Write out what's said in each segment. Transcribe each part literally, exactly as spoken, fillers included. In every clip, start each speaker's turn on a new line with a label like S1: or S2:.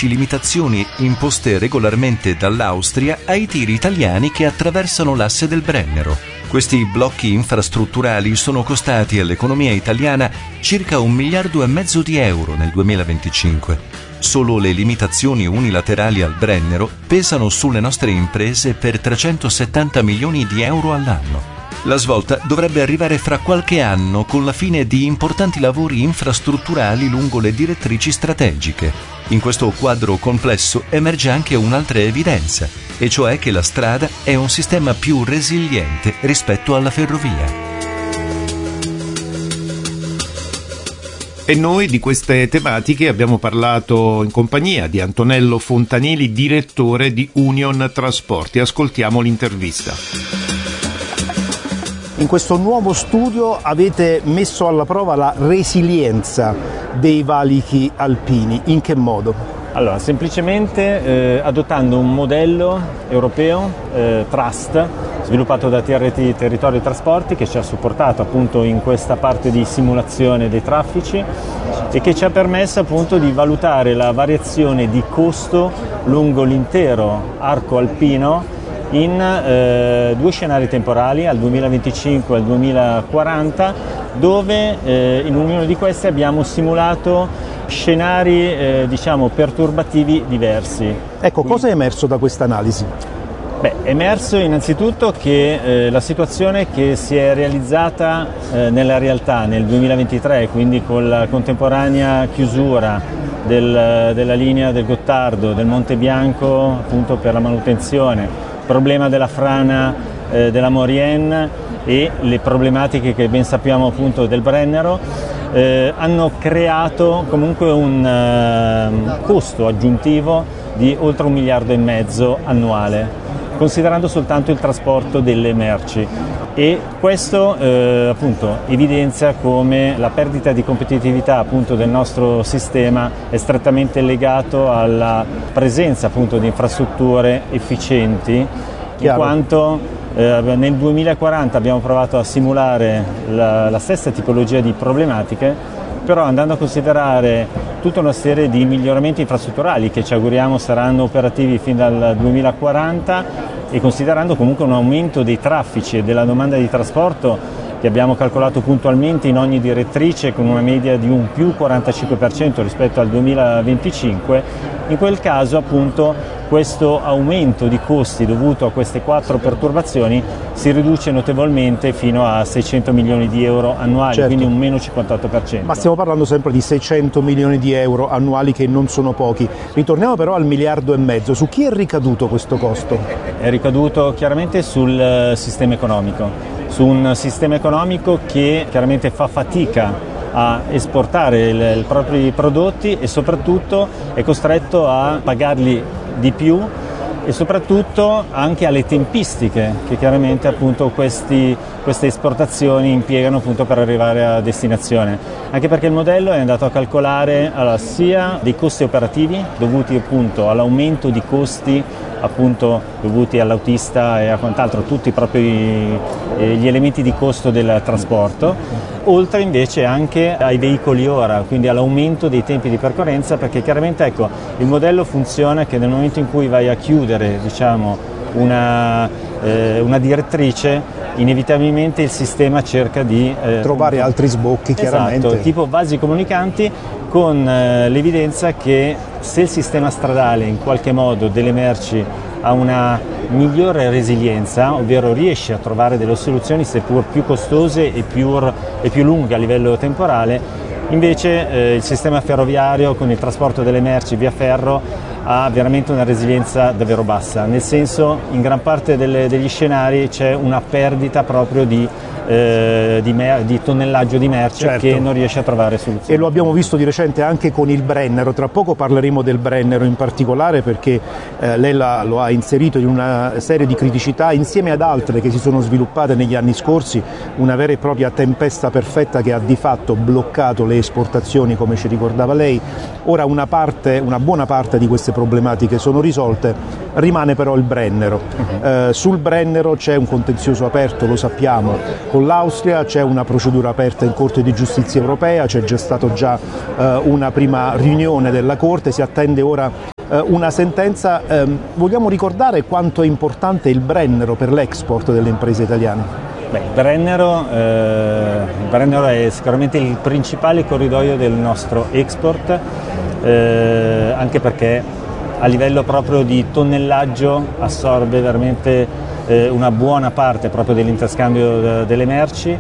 S1: semplici limitazioni imposte regolarmente dall'Austria ai tiri italiani che attraversano l'asse del Brennero. Questi blocchi infrastrutturali sono costati all'economia italiana circa un miliardo e mezzo di euro nel duemilaventicinque. Solo le limitazioni unilaterali al Brennero pesano sulle nostre imprese per trecentosettanta milioni di euro all'anno. La svolta dovrebbe arrivare fra qualche anno con la fine di importanti lavori infrastrutturali lungo le direttrici strategiche. In questo quadro complesso emerge anche un'altra evidenza, e cioè che la strada è un sistema più resiliente rispetto alla ferrovia.
S2: E noi di queste tematiche abbiamo parlato in compagnia di Antonello Fontaneli, direttore di Union Trasporti. Ascoltiamo l'intervista.
S3: In questo nuovo studio avete messo alla prova la resilienza dei valichi alpini. In che modo?
S4: Allora, semplicemente eh, adottando un modello europeo, eh, Trust, sviluppato da T R T Territorio e Trasporti, che ci ha supportato appunto in questa parte di simulazione dei traffici e che ci ha permesso appunto di valutare la variazione di costo lungo l'intero arco alpino in eh, due scenari temporali, al duemilaventicinque e al duemilaquaranta, dove eh, in ognuno di questi abbiamo simulato scenari eh, diciamo perturbativi diversi.
S3: Ecco, Quindi, cosa è emerso da questa analisi?
S4: Beh, è emerso innanzitutto che eh, la situazione che si è realizzata eh, nella realtà nel duemilaventitré, quindi con la contemporanea chiusura del, della linea del Gottardo, del Monte Bianco appunto per la manutenzione, problema della frana eh, della Maurienne e le problematiche che ben sappiamo appunto del Brennero, eh, hanno creato comunque un eh, costo aggiuntivo di oltre un miliardo e mezzo annuale, considerando soltanto il trasporto delle merci. E questo eh, appunto evidenzia come la perdita di competitività appunto del nostro sistema è strettamente legato alla presenza appunto di infrastrutture efficienti.
S3: Chiaro.
S4: In quanto eh, nel duemilaquaranta abbiamo provato a simulare la, la stessa tipologia di problematiche, però andando a considerare tutta una serie di miglioramenti infrastrutturali che ci auguriamo saranno operativi fin dal duemilaquaranta e considerando comunque un aumento dei traffici e della domanda di trasporto che abbiamo calcolato puntualmente in ogni direttrice con una media di un più quarantacinque per cento rispetto al duemilaventicinque, in quel caso appunto questo aumento di costi dovuto a queste quattro perturbazioni si riduce notevolmente fino a seicento milioni di euro annuali,
S3: certo.
S4: Quindi un meno cinquantotto per cento.
S3: Ma stiamo parlando sempre di seicento milioni di euro annuali, che non sono pochi. Ritorniamo però al miliardo e mezzo. Su chi è ricaduto questo costo?
S4: È ricaduto chiaramente sul sistema economico, su un sistema economico che chiaramente fa fatica a esportare il, i propri prodotti e soprattutto è costretto a pagarli di più e soprattutto anche alle tempistiche che chiaramente appunto questi, queste esportazioni impiegano appunto per arrivare a destinazione, anche perché il modello è andato a calcolare allora, sia dei costi operativi dovuti appunto all'aumento di costi appunto dovuti all'autista e a quant'altro, tutti proprio gli elementi di costo del trasporto, oltre invece anche ai veicoli ora, quindi all'aumento dei tempi di percorrenza, perché chiaramente ecco, il modello funziona che nel momento in cui vai a chiudere diciamo, una, eh, una direttrice, inevitabilmente il sistema cerca di eh,
S3: trovare appunto, altri sbocchi, chiaramente.
S4: Esatto, tipo vasi comunicanti, con eh, l'evidenza che se il sistema stradale in qualche modo delle merci ha una migliore resilienza, ovvero riesce a trovare delle soluzioni seppur più costose e più, e più lunghe a livello temporale, invece eh, il sistema ferroviario con il trasporto delle merci via ferro ha veramente una resilienza davvero bassa, nel senso in gran parte delle, degli scenari c'è una perdita proprio di Eh, di, mer- di tonnellaggio di merce, certo, che non riesce a trovare soluzioni.
S3: E lo abbiamo visto di recente anche con il Brennero. Tra poco parleremo del Brennero in particolare, perché eh, lei la, lo ha inserito in una serie di criticità insieme ad altre che si sono sviluppate negli anni scorsi, una vera e propria tempesta perfetta che ha di fatto bloccato le esportazioni, come ci ricordava lei. Ora una parte, una buona parte di queste problematiche sono risolte, rimane però il Brennero. Uh-huh. Eh, sul Brennero c'è un contenzioso aperto, lo sappiamo, con l'Austria, c'è una procedura aperta in Corte di Giustizia Europea, c'è già stata già eh, una prima riunione della Corte, si attende ora eh, una sentenza. Ehm, vogliamo ricordare quanto è importante il Brennero per l'export delle imprese italiane?
S4: Beh, il Brennero, eh, il Brennero è sicuramente il principale corridoio del nostro export, eh, anche perché a livello proprio di tonnellaggio assorbe veramente eh, una buona parte proprio dell'interscambio de- delle merci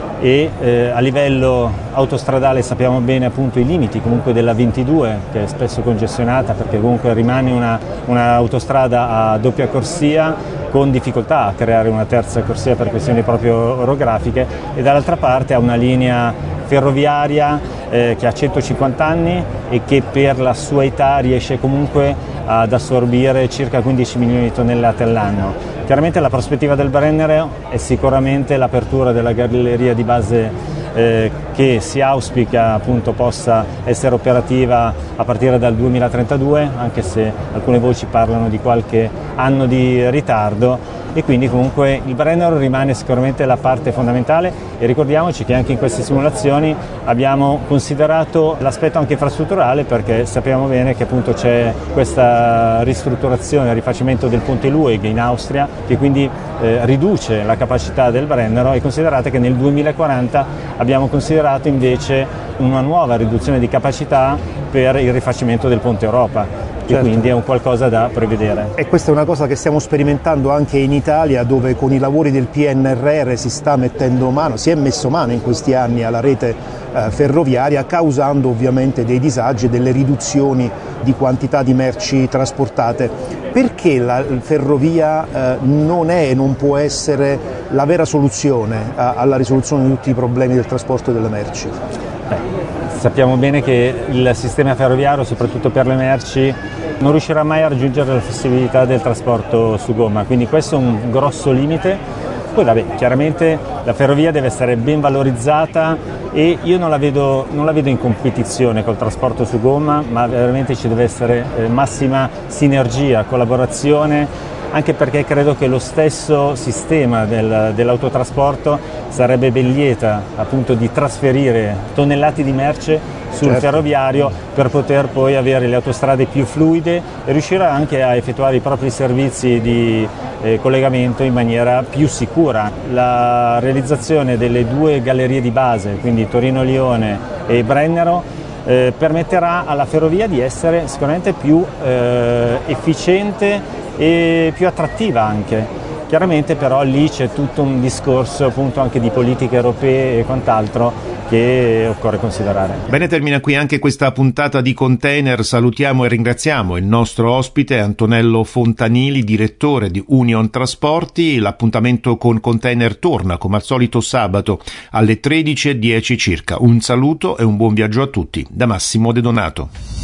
S4: e eh, a livello autostradale sappiamo bene appunto i limiti comunque della ventidue, che è spesso congestionata perché comunque rimane una, una autostrada a doppia corsia con difficoltà a creare una terza corsia per questioni proprio orografiche, e dall'altra parte ha una linea ferroviaria eh, che ha centocinquanta anni e che per la sua età riesce comunque ad assorbire circa quindici milioni di tonnellate all'anno. Chiaramente la prospettiva del Brennero è sicuramente l'apertura della galleria di base eh, che si auspica appunto possa essere operativa a partire dal duemilatrentadue, anche se alcune voci parlano di qualche anno di ritardo, e quindi comunque il Brennero rimane sicuramente la parte fondamentale. E ricordiamoci che anche in queste simulazioni abbiamo considerato l'aspetto anche infrastrutturale, perché sappiamo bene che appunto c'è questa ristrutturazione, rifacimento del ponte Lueg in Austria, che quindi eh, riduce la capacità del Brennero, e considerate che nel duemilaquaranta abbiamo considerato invece una nuova riduzione di capacità per il rifacimento del ponte Europa. Certo. E quindi è un qualcosa da prevedere.
S3: E questa è una cosa che stiamo sperimentando anche in Italia, dove con i lavori del P N R R si sta mettendo mano, si è messo mano in questi anni alla rete eh, ferroviaria, causando ovviamente dei disagi e delle riduzioni di quantità di merci trasportate. Perché la ferrovia eh, non è e non può essere la vera soluzione a, alla risoluzione di tutti i problemi del trasporto delle merci?
S4: Beh, sappiamo bene che il sistema ferroviario, soprattutto per le merci, non riuscirà mai a raggiungere la flessibilità del trasporto su gomma, quindi questo è un grosso limite. Poi vabbè, chiaramente la ferrovia deve essere ben valorizzata e io non la vedo, non la vedo in competizione col trasporto su gomma, ma veramente ci deve essere eh, massima sinergia, collaborazione, anche perché credo che lo stesso sistema del, dell'autotrasporto sarebbe ben lieta appunto di trasferire tonnellate di merce sul certo. ferroviario per poter poi avere le autostrade più fluide e riuscire anche a effettuare i propri servizi di eh, collegamento in maniera più sicura. La realizzazione delle due gallerie di base, quindi Torino-Lione e Brennero, eh, permetterà alla ferrovia di essere sicuramente più eh, efficiente e più attrattiva anche. Chiaramente però lì c'è tutto un discorso appunto anche di politiche europee e quant'altro che occorre considerare.
S2: Bene, termina qui anche questa puntata di Container. Salutiamo e ringraziamo il nostro ospite Antonello Fontanili, direttore di Union Trasporti. L'appuntamento con Container torna come al solito sabato alle tredici e dieci circa. Un saluto e un buon viaggio a tutti da Massimo De Donato.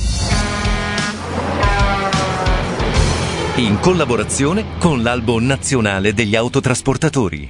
S1: In collaborazione con l'Albo Nazionale degli Autotrasportatori.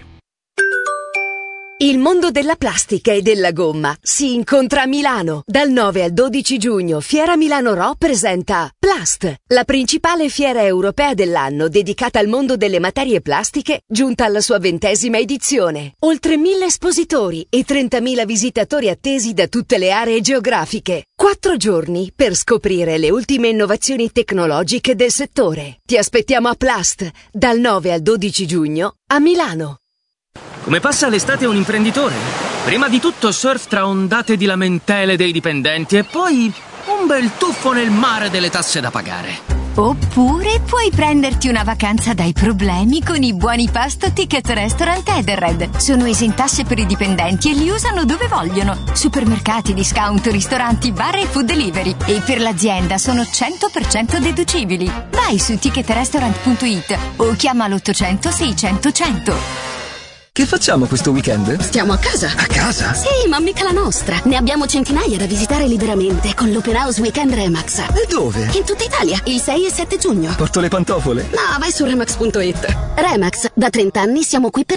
S5: Il mondo della plastica e della gomma si incontra a Milano. Dal nove al dodici giugno Fiera Milano Ro presenta Plast, la principale fiera europea dell'anno dedicata al mondo delle materie plastiche, giunta alla sua ventesima edizione. Oltre mille espositori e trentamila visitatori attesi da tutte le aree geografiche. Quattro giorni per scoprire le ultime innovazioni tecnologiche del settore. Ti aspettiamo a Plast, dal nove al dodici giugno a Milano.
S6: Come passa l'estate un imprenditore? Prima di tutto surf tra ondate di lamentele dei dipendenti e poi un bel tuffo nel mare delle tasse da pagare.
S7: Oppure puoi prenderti una vacanza dai problemi con i buoni pasto Ticket Restaurant Edenred. Sono esentasse per i dipendenti e li usano dove vogliono. Supermercati, discount, ristoranti, bar e food delivery. E per l'azienda sono cento per cento deducibili. Vai su ticket restaurant punto it o chiama l'ottocento seicento cento.
S6: Che facciamo questo weekend?
S8: Stiamo a casa.
S6: A casa?
S8: Sì, ma mica la nostra. Ne abbiamo centinaia da visitare liberamente con l'Open House Weekend Remax.
S6: E dove?
S8: In tutta Italia, il sei e sette giugno.
S6: Porto le pantofole?
S8: No, vai su remax punto it. Remax, da trenta anni siamo qui per te.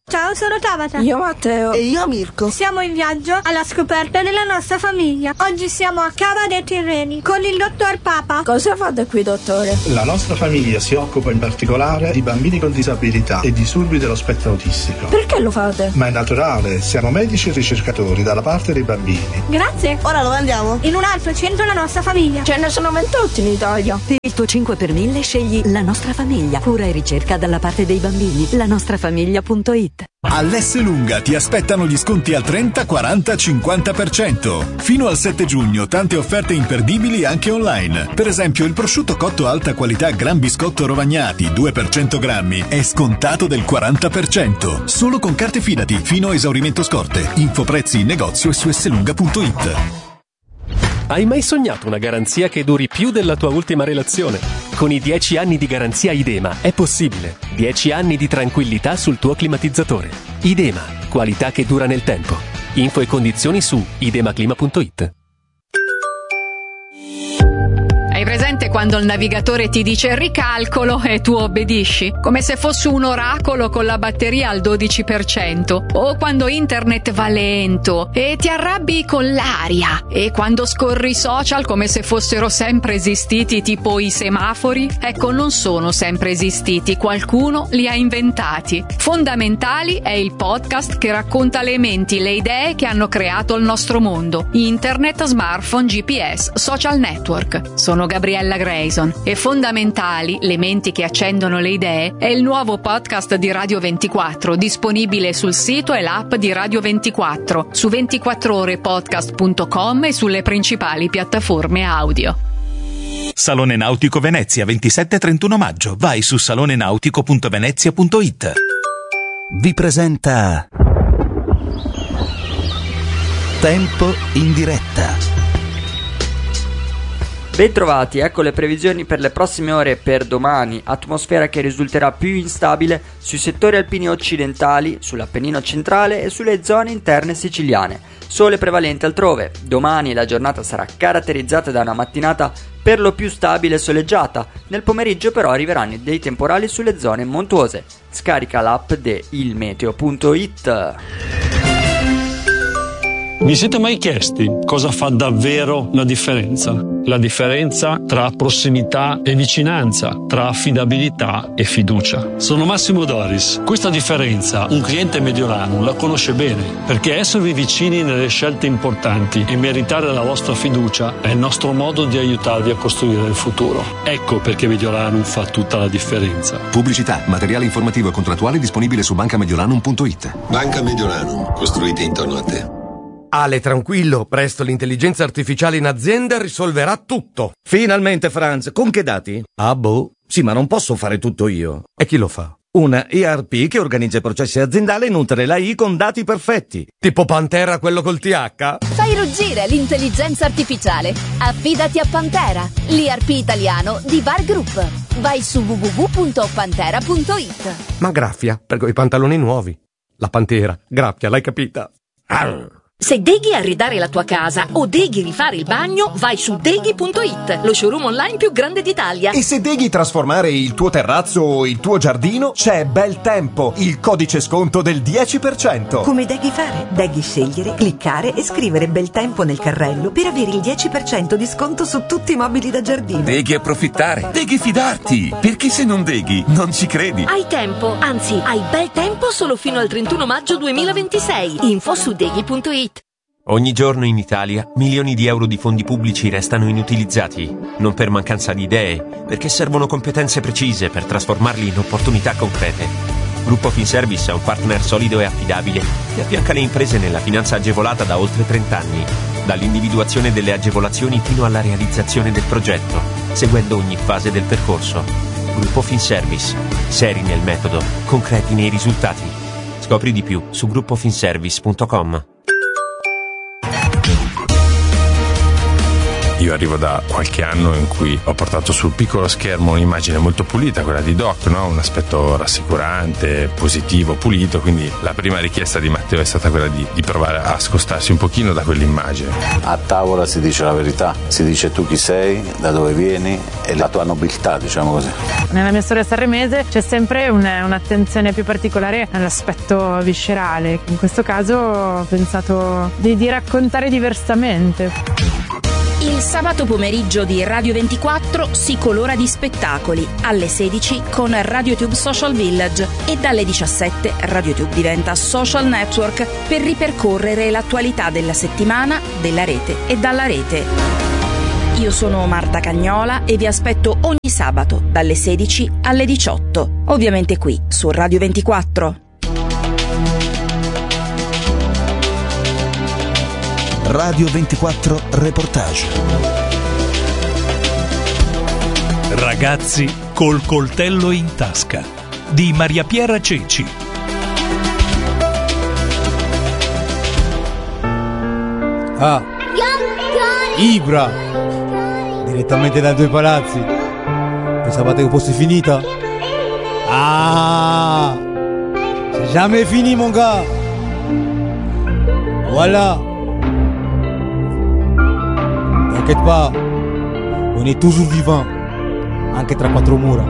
S9: Ciao, sono Tabata.
S10: Io Matteo.
S11: E io Mirko.
S9: Siamo in viaggio alla scoperta della nostra famiglia. Oggi siamo a Cava dei Tirreni con il dottor Papa.
S10: Cosa fate qui, dottore?
S12: La nostra famiglia si occupa in particolare di bambini con disabilità e disturbi dello spettro autistico.
S10: Perché lo fate?
S12: Ma è naturale, siamo medici e ricercatori dalla parte dei bambini.
S9: Grazie.
S11: Ora dove andiamo?
S9: In un altro centro la nostra famiglia.
S10: Ce ne sono ventotto in Italia.
S13: Per il tuo cinque per mille scegli La Nostra Famiglia. Cura e ricerca dalla parte dei bambini. la nostra famiglia punto it.
S14: All'Esselunga ti aspettano gli sconti al trenta, quaranta, cinquanta per cento. Fino al sette giugno tante offerte imperdibili anche online. Per esempio il prosciutto cotto alta qualità Gran Biscotto Rovagnati due per cento grammi è scontato del quaranta per cento. Solo con carte Fidati fino a esaurimento scorte. Info prezzi in negozio e su esselunga punto it.
S15: Hai mai sognato una garanzia che duri più della tua ultima relazione? Con i dieci anni di garanzia Idema è possibile. dieci anni di tranquillità sul tuo climatizzatore. Idema, qualità che dura nel tempo. Info e condizioni su idemaclima punto it.
S16: Hai presente quando il navigatore ti dice ricalcolo e tu obbedisci? Come se fosse un oracolo con la batteria al dodici per cento. O quando internet va lento e ti arrabbi con l'aria. E quando scorri i social come se fossero sempre esistiti, tipo i semafori? Ecco, non sono sempre esistiti, qualcuno li ha inventati. Fondamentali è il podcast che racconta le menti, le idee che hanno creato il nostro mondo. Internet, smartphone, G P S, social network. Sono Gabriella Grayson e Fondamentali, le menti che accendono le idee, è il nuovo podcast di Radio ventiquattro, disponibile sul sito e l'app di Radio ventiquattro, su ventiquattro ore podcast punto com e sulle principali piattaforme audio.
S17: Salone Nautico Venezia, ventisette e trentuno maggio. Vai su salone nautico punto venezia punto it.
S18: Vi presenta Tempo in diretta.
S19: Bentrovati, ecco le previsioni per le prossime ore e per domani. Atmosfera che risulterà più instabile sui settori alpini occidentali, sull'Appennino centrale e sulle zone interne siciliane. Sole prevalente altrove. Domani la giornata sarà caratterizzata da una mattinata per lo più stabile e soleggiata. Nel pomeriggio però arriveranno dei temporali sulle zone montuose. Scarica l'app di il meteo punto it.
S20: Vi siete mai chiesti cosa fa davvero la differenza? La differenza tra prossimità e vicinanza, tra affidabilità e fiducia. Sono Massimo Doris. Questa differenza un cliente mediolano la conosce bene, perché esservi vicini nelle scelte importanti e meritare la vostra fiducia è il nostro modo di aiutarvi a costruire il futuro. Ecco perché Mediolanum fa tutta la differenza.
S21: Pubblicità, materiale informativo e contrattuale disponibile su banca mediolanum punto it.
S22: Banca Mediolanum, costruite intorno a te.
S23: Ale, tranquillo, presto l'intelligenza artificiale in azienda risolverà tutto.
S24: Finalmente, Franz, con che dati?
S23: Ah, boh.
S24: Sì, ma non posso fare tutto io.
S23: E chi lo fa?
S24: Una E R P che organizza i processi aziendali e nutre l'A I con dati perfetti.
S23: Tipo Pantera, quello col T H?
S5: Fai ruggire l'intelligenza artificiale. Affidati a Pantera, l'I R P italiano di Var Group. Vai su w w w punto pantera punto it.
S23: Ma graffia, per quei pantaloni nuovi. La Pantera, graffia, l'hai capita? Arr.
S25: Se deghi arredare la tua casa o deghi rifare il bagno, vai su deghi punto it, lo showroom online più grande d'Italia.
S26: E se deghi trasformare il tuo terrazzo o il tuo giardino, c'è Bel Tempo, il codice sconto del dieci per cento.
S27: Come deghi fare? Deghi scegliere, cliccare e scrivere Bel Tempo nel carrello per avere il dieci per cento di sconto su tutti i mobili da giardino.
S28: Deghi approfittare, deghi fidarti, perché se non deghi non ci credi.
S25: Hai tempo, anzi hai bel tempo solo fino al trentuno maggio duemilaventisei. Info su deghi punto it.
S29: Ogni giorno in Italia milioni di euro di fondi pubblici restano inutilizzati, non per mancanza di idee, perché servono competenze precise per trasformarli in opportunità concrete. Gruppo Finservice è un partner solido e affidabile che affianca le imprese nella finanza agevolata da oltre trenta anni, dall'individuazione delle agevolazioni fino alla realizzazione del progetto, seguendo ogni fase del percorso. Gruppo Finservice, seri nel metodo, concreti nei risultati. Scopri di più su gruppo finservice punto com.
S1: Io arrivo da qualche anno in cui ho portato sul piccolo schermo un'immagine molto pulita, quella di Doc, no? Un aspetto rassicurante, positivo, pulito, quindi la prima richiesta di Matteo è stata quella di, di provare a scostarsi un pochino da quell'immagine.
S2: A tavola si dice la verità, si dice tu chi sei, da dove vieni e la tua nobiltà, diciamo così.
S3: Nella mia storia sanremese c'è sempre un, un'attenzione più particolare all'aspetto viscerale. In questo caso ho pensato di, di raccontare diversamente.
S25: Il sabato pomeriggio di Radio ventiquattro si colora di spettacoli, alle sedici con RadioTube Social Village e dalle diciassette RadioTube diventa social network per ripercorrere l'attualità della settimana, della rete e dalla rete. Io sono Marta Cagnola e vi aspetto ogni sabato dalle sedici alle diciotto, ovviamente qui su Radio ventiquattro.
S18: Radio ventiquattro Reportage.
S4: Ragazzi col coltello in tasca di Maria Piera Ceci.
S6: Ah, Ibra, direttamente dai due palazzi. Pensavate che fosse finita? Ah, c'est jamais fini mon gars. Voilà. T'inquiète pas, on est toujours vivant, anche tra quattro mura.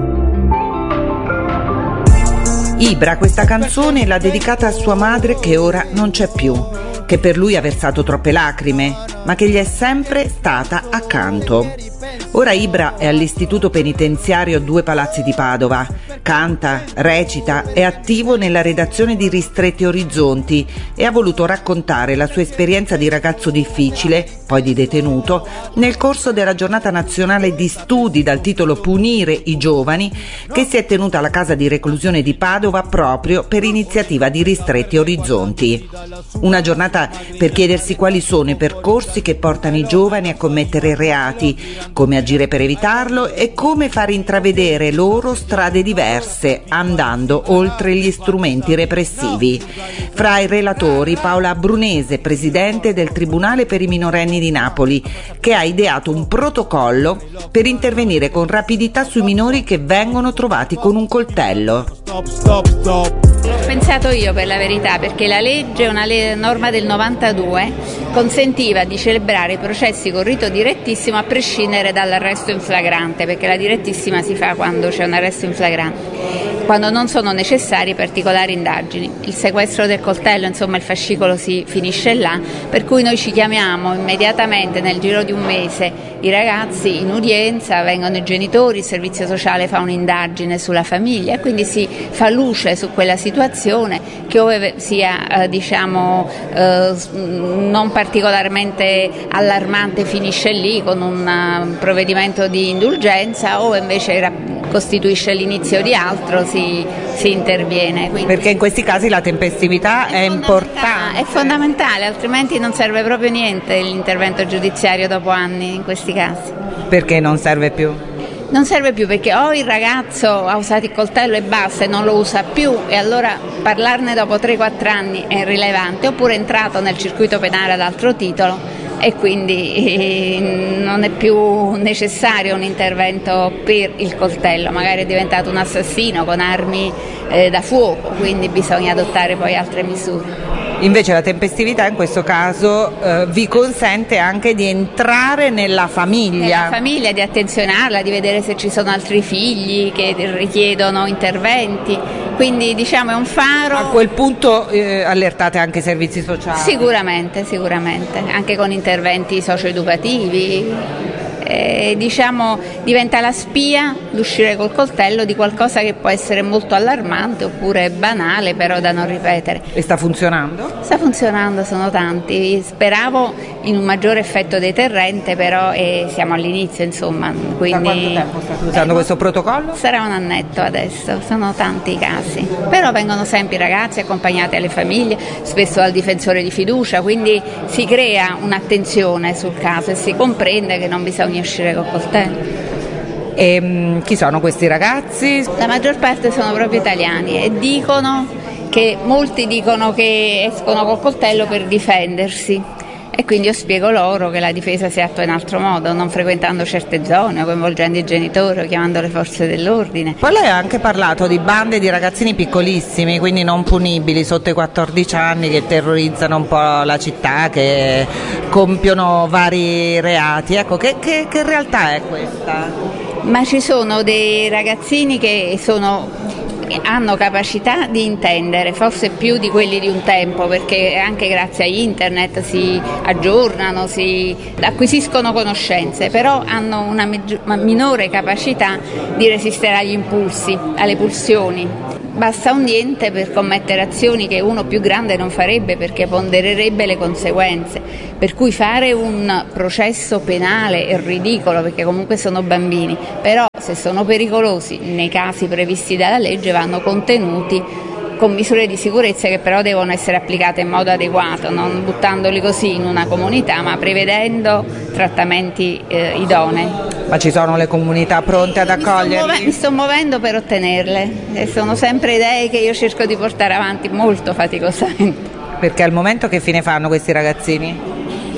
S7: Ibra questa canzone l'ha dedicata a sua madre che ora non c'è più, che per lui ha versato troppe lacrime, ma che gli è sempre stata accanto. Ora Ibra è all'Istituto Penitenziario Due Palazzi di Padova, canta, recita, è attivo nella redazione di Ristretti Orizzonti e ha voluto raccontare la sua esperienza di ragazzo difficile, poi di detenuto, nel corso della giornata nazionale di studi dal titolo Punire i giovani, che si è tenuta alla casa di reclusione di Padova proprio per iniziativa di Ristretti Orizzonti. Una giornata per chiedersi quali sono i percorsi che portano i giovani a commettere reati, come agire per evitarlo e come far intravedere loro strade diverse, andando oltre gli strumenti repressivi. Fra i relatori Paola Brunese, presidente del Tribunale per i minorenni di Napoli, che ha ideato un protocollo per intervenire con rapidità sui minori che vengono trovati con un coltello.
S8: Stop, stop, stop. L'ho pensato io, per la verità, perché la legge, una le- norma del novantadue, consentiva di celebrare i processi con rito direttissimo a prescindere dall'arresto in flagrante, perché la direttissima si fa quando c'è un arresto in flagrante, quando non sono necessarie particolari indagini. Il sequestro del coltello, insomma, il fascicolo si finisce là, per cui noi ci chiamiamo immediatamente nel giro di un mese i ragazzi in udienza, vengono i genitori, il servizio sociale fa un'indagine sulla famiglia e quindi si fa luce su quella situazione che ove sia eh, diciamo eh, non particolarmente allarmante finisce lì con un uh, provvedimento di indulgenza, o invece era, costituisce l'inizio di altro, si, si interviene. Quindi
S7: perché in questi casi la tempestività è, è importante.
S8: È fondamentale, altrimenti non serve proprio niente l'intervento giudiziario dopo anni in questi casi.
S7: Perché non serve più?
S8: Non serve più perché o il ragazzo ha usato il coltello e basta e non lo usa più e allora parlarne dopo tre quattro anni è irrilevante, oppure è entrato nel circuito penale ad altro titolo e quindi eh, non è più necessario un intervento per il coltello, magari è diventato un assassino con armi eh, da fuoco, quindi bisogna adottare poi altre misure.
S7: Invece la tempestività in questo caso eh, vi consente anche di entrare nella famiglia.
S8: Nella famiglia, di attenzionarla, di vedere se ci sono altri figli che richiedono interventi, quindi diciamo è un faro.
S7: A quel punto eh, allertate anche i servizi sociali?
S8: Sicuramente, sicuramente, anche con interventi socio-educativi. Eh, diciamo diventa la spia l'uscire col coltello di qualcosa che può essere molto allarmante oppure banale, però da non ripetere.
S7: E sta funzionando?
S8: Sta funzionando, sono tanti. Speravo in un maggiore effetto deterrente, però eh, siamo all'inizio, insomma. Quindi,
S7: da quanto tempo state usando eh, questo protocollo?
S8: Sarà un annetto adesso, sono tanti i casi, però vengono sempre i ragazzi accompagnati alle famiglie, spesso dal difensore di fiducia, quindi si crea un'attenzione sul caso e si comprende che non bisogna uscire col coltello.
S7: E mh, chi sono questi ragazzi?
S8: La maggior parte sono proprio italiani e dicono che molti dicono che escono col coltello per difendersi. E quindi io spiego loro che la difesa si attua in altro modo, non frequentando certe zone, o coinvolgendo i genitori, o chiamando le forze dell'ordine.
S7: Poi lei ha anche parlato di bande di ragazzini piccolissimi, quindi non punibili, sotto i quattordici anni, che terrorizzano un po' la città, che compiono vari reati. Ecco, che, che, che realtà è questa?
S8: Ma ci sono dei ragazzini che sono... hanno capacità di intendere, forse più di quelli di un tempo, perché anche grazie a internet si aggiornano, si acquisiscono conoscenze, però hanno una, meggi- una minore capacità di resistere agli impulsi, alle pulsioni. Basta un niente per commettere azioni che uno più grande non farebbe, perché pondererebbe le conseguenze. Per cui fare un processo penale è ridicolo, perché comunque sono bambini, però se sono pericolosi nei casi previsti dalla legge vanno contenuti con misure di sicurezza che però devono essere applicate in modo adeguato, non buttandoli così in una comunità, ma prevedendo trattamenti eh, idonei.
S7: Ma ci sono le comunità pronte ad accoglierli?
S8: Mi sto, muove- mi sto muovendo per ottenerle e sono sempre idee che io cerco di portare avanti molto faticosamente.
S7: Perché al momento che fine fanno questi ragazzini?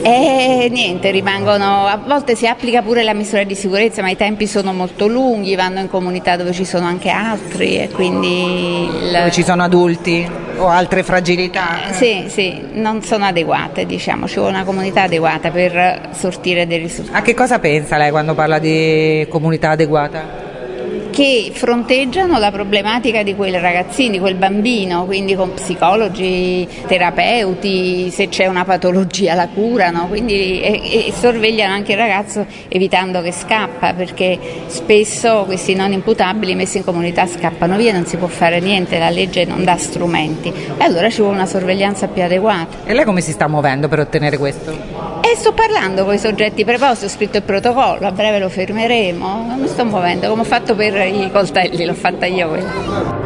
S8: E niente, rimangono, a volte si applica pure la misura di sicurezza, ma i tempi sono molto lunghi, vanno in comunità dove ci sono anche altri e quindi... Il...
S7: Dove ci sono adulti o altre fragilità?
S8: Eh, sì, sì, non sono adeguate, diciamo, ci vuole una comunità adeguata per sortire dei risultati.
S7: A che cosa pensa lei quando parla di comunità adeguata?
S8: Che fronteggiano la problematica di quel ragazzino, di quel bambino, quindi con psicologi, terapeuti, se c'è una patologia la curano, quindi e, e sorvegliano anche il ragazzo evitando che scappa, perché spesso questi non imputabili messi in comunità scappano via, non si può fare niente, la legge non dà strumenti e allora ci vuole una sorveglianza più adeguata.
S7: E lei come si sta muovendo per ottenere questo?
S8: E sto parlando con i soggetti preposti, ho scritto il protocollo, a breve lo firmeremo, mi sto muovendo come ho fatto per i coltelli, l'ho fatta io quella.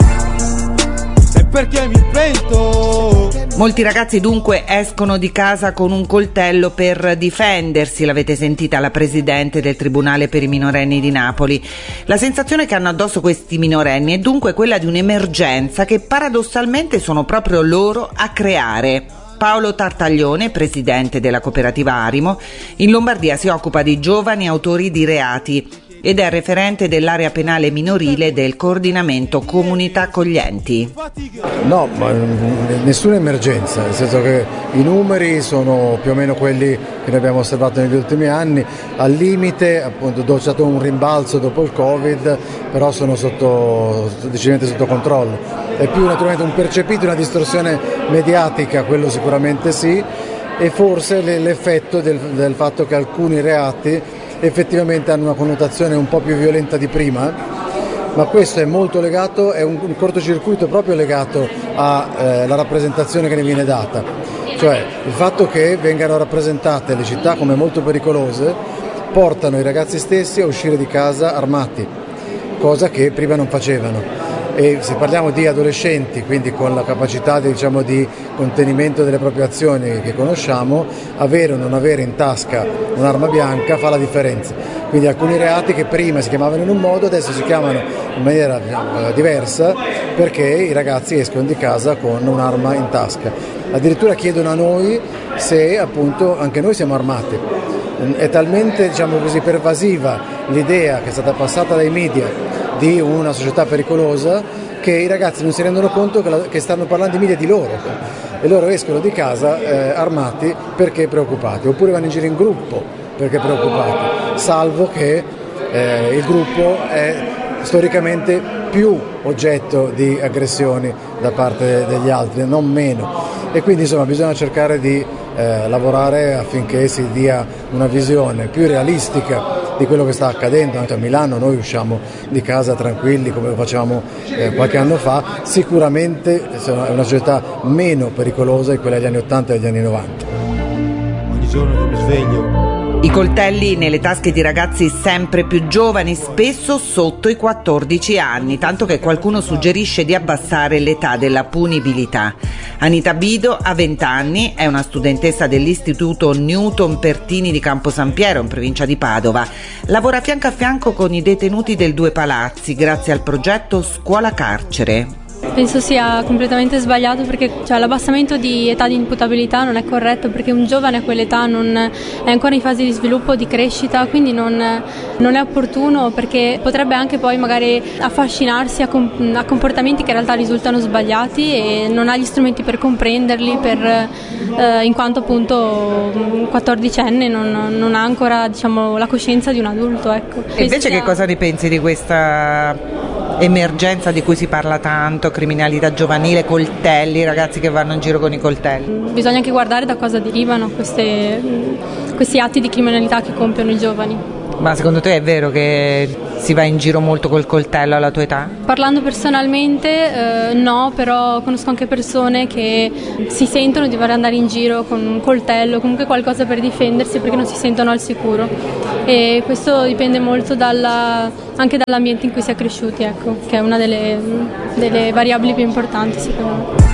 S6: Se perché mi pento.
S7: Molti ragazzi dunque escono di casa con un coltello per difendersi, l'avete sentita la presidente del Tribunale per i minorenni di Napoli. La sensazione che hanno addosso questi minorenni è dunque quella di un'emergenza che paradossalmente sono proprio loro a creare. Paolo Tartaglione, presidente della cooperativa Arimo, in Lombardia si occupa di giovani autori di reati ed è referente dell'area penale minorile del coordinamento Comunità Accoglienti.
S9: No, ma nessuna emergenza, nel senso che i numeri sono più o meno quelli che noi abbiamo osservato negli ultimi anni, al limite appunto c'è stato un rimbalzo dopo il Covid, però sono sotto, decisamente sotto controllo. È più naturalmente un percepito, una distorsione mediatica, quello sicuramente sì, e forse l'effetto del, del fatto che alcuni reati effettivamente hanno una connotazione un po' più violenta di prima, ma questo è molto legato, è un, un cortocircuito proprio legato alla eh, rappresentazione che ne viene data, cioè il fatto che vengano rappresentate le città come molto pericolose portano i ragazzi stessi a uscire di casa armati, cosa che prima non facevano. E se parliamo di adolescenti, quindi con la capacità di, diciamo, di contenimento delle proprie azioni che conosciamo, avere o non avere in tasca un'arma bianca fa la differenza. Quindi alcuni reati che prima si chiamavano in un modo adesso si chiamano in maniera, diciamo, diversa, perché i ragazzi escono di casa con un'arma in tasca. Addirittura chiedono a noi se appunto anche noi siamo armati. È talmente, diciamo così, pervasiva l'idea che è stata passata dai media di una società pericolosa che i ragazzi non si rendono conto che, la, che stanno parlando i media di loro e loro escono di casa eh, armati perché preoccupati, oppure vanno in giro in gruppo perché preoccupati, salvo che eh, il gruppo è storicamente più oggetto di aggressioni da parte degli altri, non meno, e quindi insomma bisogna cercare di eh, lavorare affinché si dia una visione più realistica di quello che sta accadendo. Anche a Milano noi usciamo di casa tranquilli come lo facevamo eh, qualche anno fa, sicuramente è una società meno pericolosa di quella degli anni ottanta e degli anni novanta.
S6: Ogni giorno che mi sveglio.
S7: I coltelli nelle tasche di ragazzi sempre più giovani, spesso sotto i quattordici anni, tanto che qualcuno suggerisce di abbassare l'età della punibilità. Anita Bido ha venti anni, è una studentessa dell'istituto Newton Pertini di Campo San Piero, in provincia di Padova. Lavora fianco a fianco con i detenuti del Due Palazzi, grazie al progetto Scuola Carcere.
S10: Penso sia completamente sbagliato, perché cioè, l'abbassamento di età di imputabilità non è corretto, perché un giovane a quell'età non è ancora in fase di sviluppo, di crescita, quindi non, non è opportuno, perché potrebbe anche poi magari affascinarsi a, com- a comportamenti che in realtà risultano sbagliati e non ha gli strumenti per comprenderli, per, eh, in quanto appunto un quattordicenne non, non ha ancora, diciamo, la coscienza di un adulto. Ecco.
S7: E invece che cosa ne pensi di questa emergenza di cui si parla tanto, criminalità giovanile, coltelli, ragazzi che vanno in giro con i coltelli?
S10: Bisogna anche guardare da cosa derivano queste, questi atti di criminalità che compiono i giovani.
S7: Ma secondo te è vero che si va in giro molto col coltello alla tua età?
S10: Parlando personalmente eh, no, però conosco anche persone che si sentono di voler andare in giro con un coltello, comunque qualcosa per difendersi, perché non si sentono al sicuro, e questo dipende molto dalla, anche dall'ambiente in cui si è cresciuti, ecco, che è una delle, delle variabili più importanti secondo me.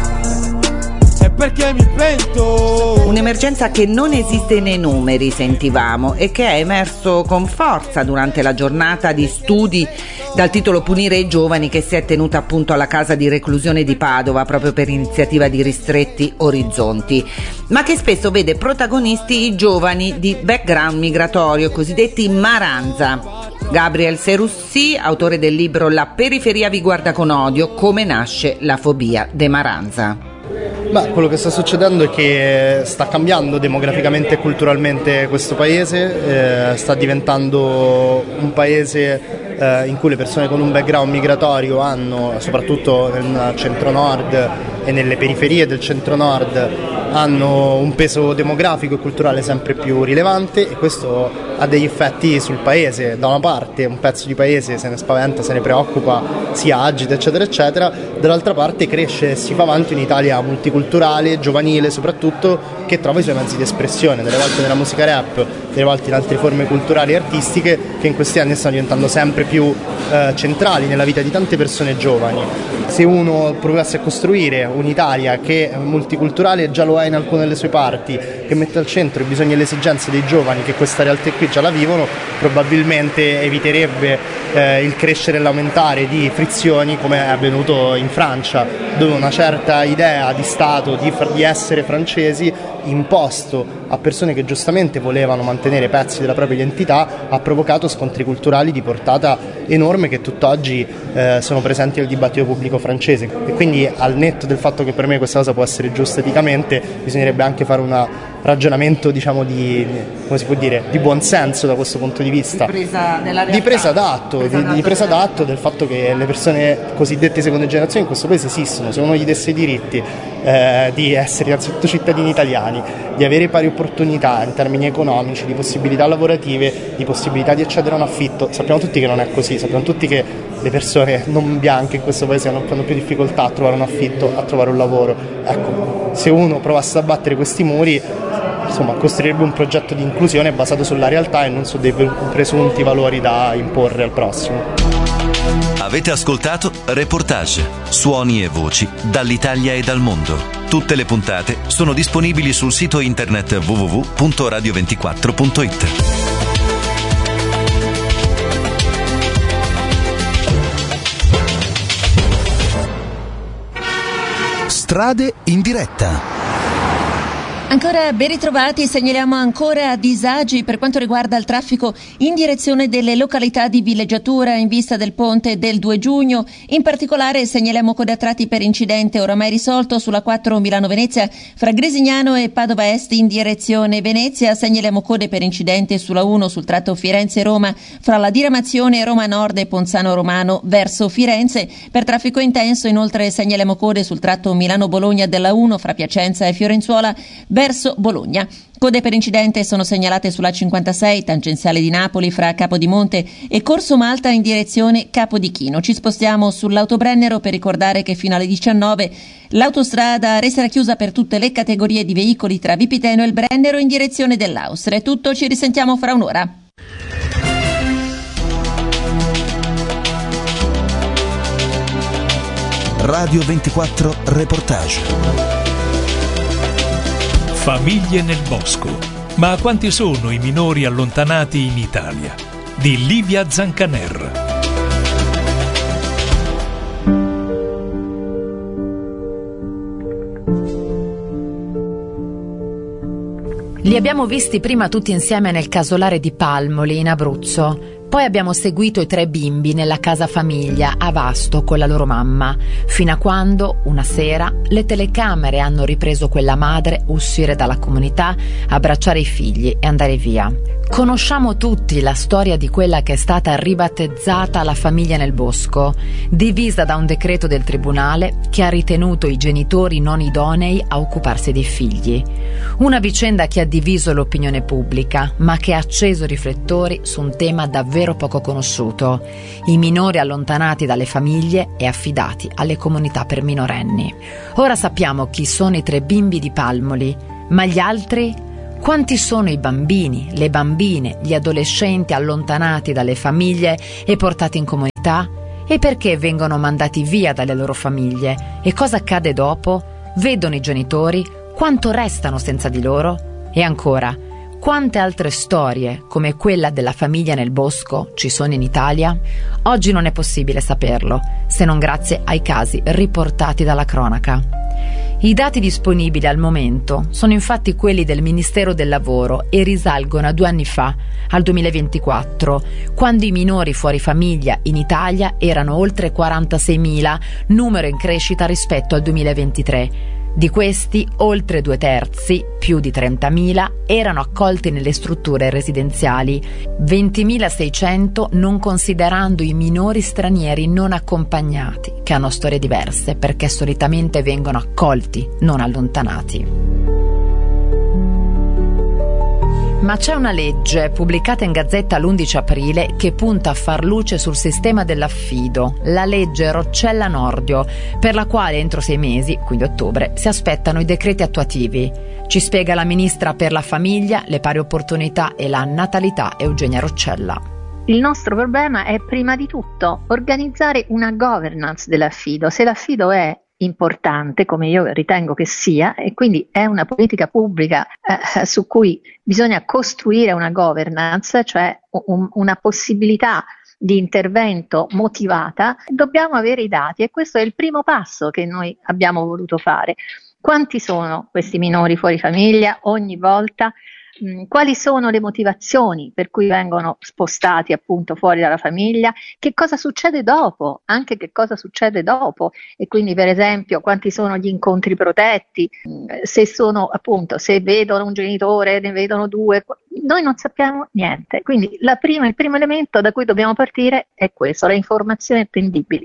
S7: Perché mi pento. Un'emergenza che non esiste nei numeri, sentivamo, e che è emerso con forza durante la giornata di studi dal titolo Punire i giovani, che si è tenuta appunto alla casa di reclusione di Padova proprio per iniziativa di Ristretti Orizzonti, ma che spesso vede protagonisti i giovani di background migratorio, cosiddetti Maranza. Gabriel Serussi, autore del libro La periferia vi guarda con odio, come nasce la fobia de Maranza.
S11: Beh, quello che sta succedendo è che sta cambiando demograficamente e culturalmente questo paese, eh, sta diventando un paese eh, in cui le persone con un background migratorio hanno, soprattutto nel centro-nord e nelle periferie del centro-nord, hanno un peso demografico e culturale sempre più rilevante, e questo ha degli effetti sul paese. Da una parte un pezzo di paese se ne spaventa, se ne preoccupa, si agita eccetera eccetera, dall'altra parte cresce e si fa avanti un'Italia multiculturale, giovanile soprattutto, che trova i suoi mezzi di espressione, delle volte nella musica rap, delle volte in altre forme culturali e artistiche, che in questi anni stanno diventando sempre più eh, centrali nella vita di tante persone giovani. Se uno provasse a costruire un'Italia che è multiculturale, già lo è in alcune delle sue parti, che mette al centro i bisogni e le esigenze dei giovani che questa realtà qui già la vivono, probabilmente eviterebbe eh, il crescere e l'aumentare di frizioni come è avvenuto in Francia, dove una certa idea di Stato, di, di essere francesi, imposto a persone che giustamente volevano mantenere pezzi della propria identità, ha provocato scontri culturali di portata enorme che tutt'oggi eh, sono presenti nel dibattito pubblico francese. E quindi, al netto del fatto che per me questa cosa può essere giusta eticamente, bisognerebbe anche fare un ragionamento, diciamo, di, come si può dire, di buon senso da questo punto di vista,
S7: di presa della realtà,
S11: di presa d'atto,
S7: presa
S11: di,
S7: d'atto
S11: di presa d'atto del fatto che le persone cosiddette seconde generazioni in questo paese esistono. Se uno gli desse i diritti eh, di essere innanzitutto cittadini italiani, di avere pari opportunità in termini economici, di possibilità lavorative, di possibilità di accedere a un affitto, sappiamo tutti che non è così, sappiamo tutti che le persone non bianche in questo paese hanno, hanno più difficoltà a trovare un affitto, a trovare un lavoro. Ecco, se uno provasse ad abbattere questi muri, insomma, costruirebbe un progetto di inclusione basato sulla realtà e non su dei presunti valori da imporre al prossimo.
S12: Avete ascoltato Reportage, suoni e voci dall'Italia e dal mondo. Tutte le puntate sono disponibili sul sito internet w w w punto radio ventiquattro punto it.
S18: Strade in diretta.
S25: Ancora ben ritrovati, segnaliamo ancora disagi per quanto riguarda il traffico in direzione delle località di villeggiatura in vista del ponte del due giugno. In particolare segnaliamo code a tratti per incidente oramai risolto sulla quattro Milano-Venezia fra Gresignano e Padova Est in direzione Venezia. Segnaliamo code per incidente sulla uno sul tratto Firenze-Roma fra la diramazione Roma Nord e Ponzano Romano verso Firenze. Per traffico intenso inoltre segnaliamo code sul tratto Milano-Bologna della uno fra Piacenza e Fiorenzuola verso Bologna. Code per incidente sono segnalate sulla cinquantasei, tangenziale di Napoli fra Capodimonte e Corso Malta in direzione Capodichino. Ci spostiamo sull'Autobrennero per ricordare che fino alle diciannove l'autostrada resterà chiusa per tutte le categorie di veicoli tra Vipiteno e il Brennero in direzione dell'Austria. È tutto, ci risentiamo fra un'ora.
S18: Radio ventiquattro Reportage.
S4: Famiglie nel bosco. Ma quanti sono i minori allontanati in Italia? Di Livia Zancaner.
S13: Li abbiamo visti prima tutti insieme nel casolare di Palmoli, in Abruzzo. Poi abbiamo seguito i tre bimbi nella casa famiglia a Vasto con la loro mamma, fino a quando, una sera, le telecamere hanno ripreso quella madre uscire dalla comunità, abbracciare i figli e andare via. Conosciamo tutti la storia di quella che è stata ribattezzata la famiglia nel bosco, divisa da un decreto del tribunale che ha ritenuto i genitori non idonei a occuparsi dei figli. Una vicenda che ha diviso l'opinione pubblica, ma che ha acceso riflettori su un tema davvero poco conosciuto: i minori allontanati dalle famiglie e affidati alle comunità per minorenni. Ora sappiamo chi sono i tre bimbi di Palmoli, ma gli altri? Quanti sono i bambini, le bambine, gli adolescenti allontanati dalle famiglie e portati in comunità? E perché vengono mandati via dalle loro famiglie? E cosa accade dopo? Vedono i genitori? Quanto restano senza di loro? E ancora, quante altre storie, come quella della famiglia nel bosco, ci sono in Italia? Oggi non è possibile saperlo, se non grazie ai casi riportati dalla cronaca. I dati disponibili al momento sono infatti quelli del Ministero del Lavoro e risalgono a due anni fa, al duemilaventiquattro, quando i minori fuori famiglia in Italia erano oltre quarantaseimila, numero in crescita rispetto al duemilaventitré. Di questi, oltre due terzi, più di trentamila, erano accolti nelle strutture residenziali, ventimilaseicento non considerando i minori stranieri non accompagnati, che hanno storie diverse perché solitamente vengono accolti, non allontanati. Ma c'è una legge pubblicata in Gazzetta l'undici aprile che punta a far luce sul sistema dell'affido, la legge Roccella Nordio, per la quale entro sei mesi, quindi ottobre, si aspettano i decreti attuativi. Ci spiega la ministra per la famiglia, le pari opportunità e la natalità Eugenia Roccella.
S14: Il nostro problema è prima di tutto organizzare una governance dell'affido. Se l'affido è importante, come io ritengo che sia, e quindi è una politica pubblica eh, su cui bisogna costruire una governance, cioè un, una possibilità di intervento motivata, dobbiamo avere i dati, e questo è il primo passo che noi abbiamo voluto fare. Quanti sono questi minori fuori famiglia ogni volta? Mh, quali sono le motivazioni per cui vengono spostati appunto fuori dalla famiglia? Che cosa succede dopo? Anche che cosa succede dopo? E quindi, per esempio, quanti sono gli incontri protetti? Mh, se sono appunto, se vedono un genitore, ne vedono due, noi non sappiamo niente. Quindi la prima, il primo elemento da cui dobbiamo partire è questo: le informazioni attendibili.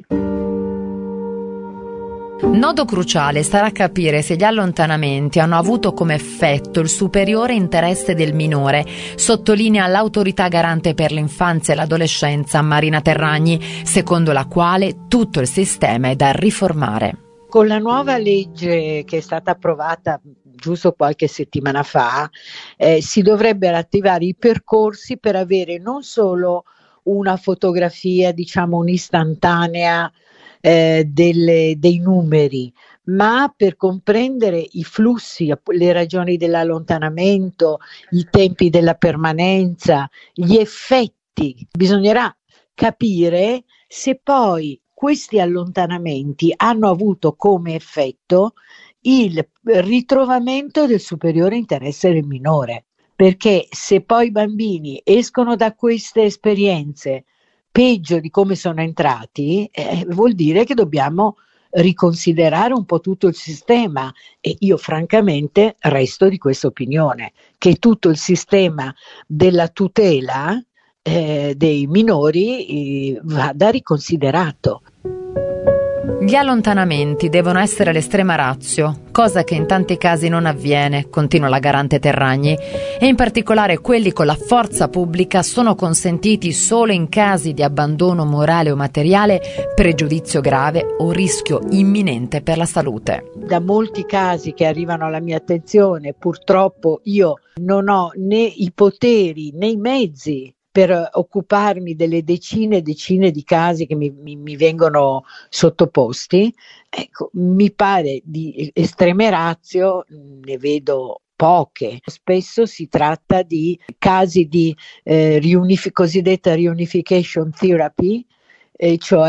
S13: Nodo cruciale sarà capire se gli allontanamenti hanno avuto come effetto il superiore interesse del minore, sottolinea l'autorità garante per l'infanzia e l'adolescenza Marina Terragni, secondo la quale tutto il sistema è da riformare.
S15: Con la nuova legge che è stata approvata giusto qualche settimana fa, eh, si dovrebbero attivare i percorsi per avere non solo una fotografia, diciamo un'istantanea, Eh, delle, dei numeri, ma per comprendere i flussi, le ragioni dell'allontanamento, i tempi della permanenza, gli effetti. Bisognerà capire se poi questi allontanamenti hanno avuto come effetto il ritrovamento del superiore interesse del minore, perché se poi i bambini escono da queste esperienze peggio di come sono entrati, eh, vuol dire che dobbiamo riconsiderare un po' tutto il sistema, e io francamente resto di questa opinione, che tutto il sistema della tutela eh, dei minori eh, vada riconsiderato.
S13: Gli allontanamenti devono essere l'estrema ratio, cosa che in tanti casi non avviene, continua la garante Terragni, e in particolare quelli con la forza pubblica sono consentiti solo in casi di abbandono morale o materiale, pregiudizio grave o rischio imminente per la salute.
S15: Da molti casi che arrivano alla mia attenzione, purtroppo io non ho né i poteri né i mezzi per occuparmi delle decine e decine di casi che mi, mi, mi vengono sottoposti. Ecco, mi pare di estreme ratio, ne vedo poche. Spesso si tratta di casi di eh, riunif- cosiddetta reunification therapy, eh, cioè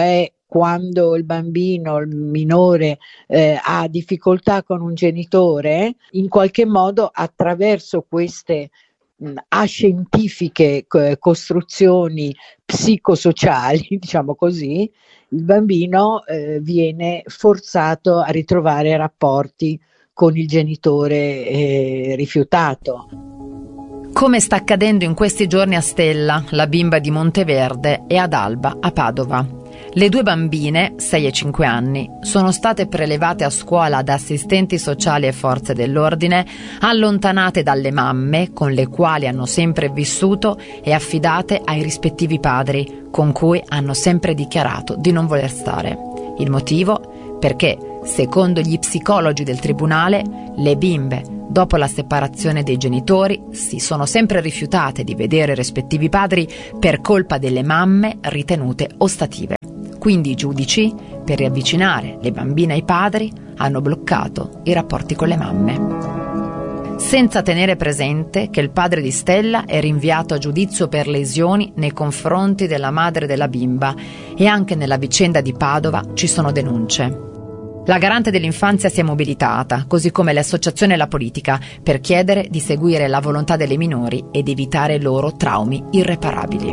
S15: quando il bambino, il minore, eh, ha difficoltà con un genitore, in qualche modo attraverso queste mh, ascientifiche eh, costruzioni psicosociali, diciamo così, il bambino eh, viene forzato a ritrovare rapporti con il genitore eh, rifiutato.
S13: Come sta accadendo in questi giorni a Stella, la bimba di Monteverde, e ad Alba, a Padova. Le due bambine, sei e cinque anni, sono state prelevate a scuola da assistenti sociali e forze dell'ordine, allontanate dalle mamme con le quali hanno sempre vissuto e affidate ai rispettivi padri, con cui hanno sempre dichiarato di non voler stare. Il motivo? Perché, secondo gli psicologi del tribunale, le bimbe, dopo la separazione dei genitori, si sono sempre rifiutate di vedere i rispettivi padri per colpa delle mamme ritenute ostative. Quindi i giudici, per riavvicinare le bambine ai padri, hanno bloccato i rapporti con le mamme. Senza tenere presente che il padre di Stella è rinviato a giudizio per lesioni nei confronti della madre della bimba, e anche nella vicenda di Padova ci sono denunce. La garante dell'infanzia si è mobilitata, così come le associazioni e la politica, per chiedere di seguire la volontà delle minori ed evitare loro traumi irreparabili.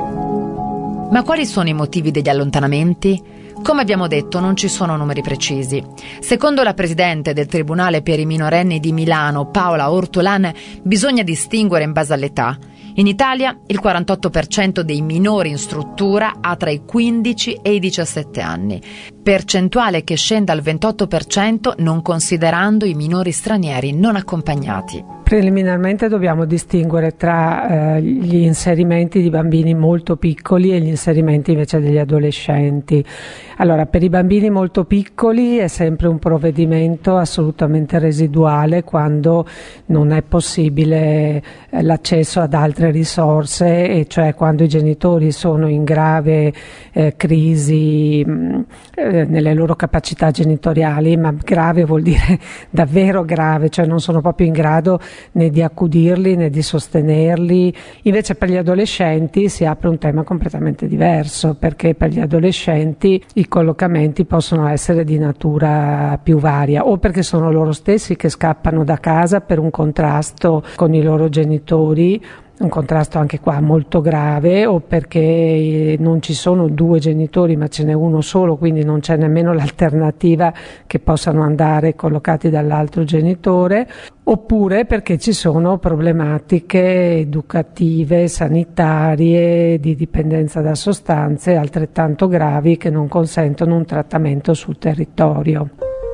S13: Ma quali sono i motivi degli allontanamenti? Come abbiamo detto, non ci sono numeri precisi. Secondo la presidente del Tribunale per i minorenni di Milano, Paola Ortolan, bisogna distinguere in base all'età. In Italia il quarantotto per cento dei minori in struttura ha tra i quindici e i diciassette anni, percentuale che scende al ventotto per cento non considerando i minori stranieri non accompagnati.
S5: Preliminarmente dobbiamo distinguere tra eh, gli inserimenti di bambini molto piccoli e gli inserimenti invece degli adolescenti. Allora, per i bambini molto piccoli è sempre un provvedimento assolutamente residuale quando non è possibile eh, l'accesso ad altre risorse, e cioè quando i genitori sono in grave eh, crisi mh, eh, nelle loro capacità genitoriali, ma grave vuol dire davvero grave, cioè non sono proprio in grado né di accudirli né di sostenerli. Invece per gli adolescenti si apre un tema completamente diverso, perché per gli adolescenti i collocamenti possono essere di natura più varia, o perché sono loro stessi che scappano da casa per un contrasto con i loro genitori, un contrasto anche qua molto grave, o perché non ci sono due genitori ma ce n'è uno solo, quindi non c'è nemmeno l'alternativa che possano andare collocati dall'altro genitore, oppure perché ci sono problematiche educative, sanitarie, di dipendenza da sostanze altrettanto gravi che non consentono un trattamento sul territorio.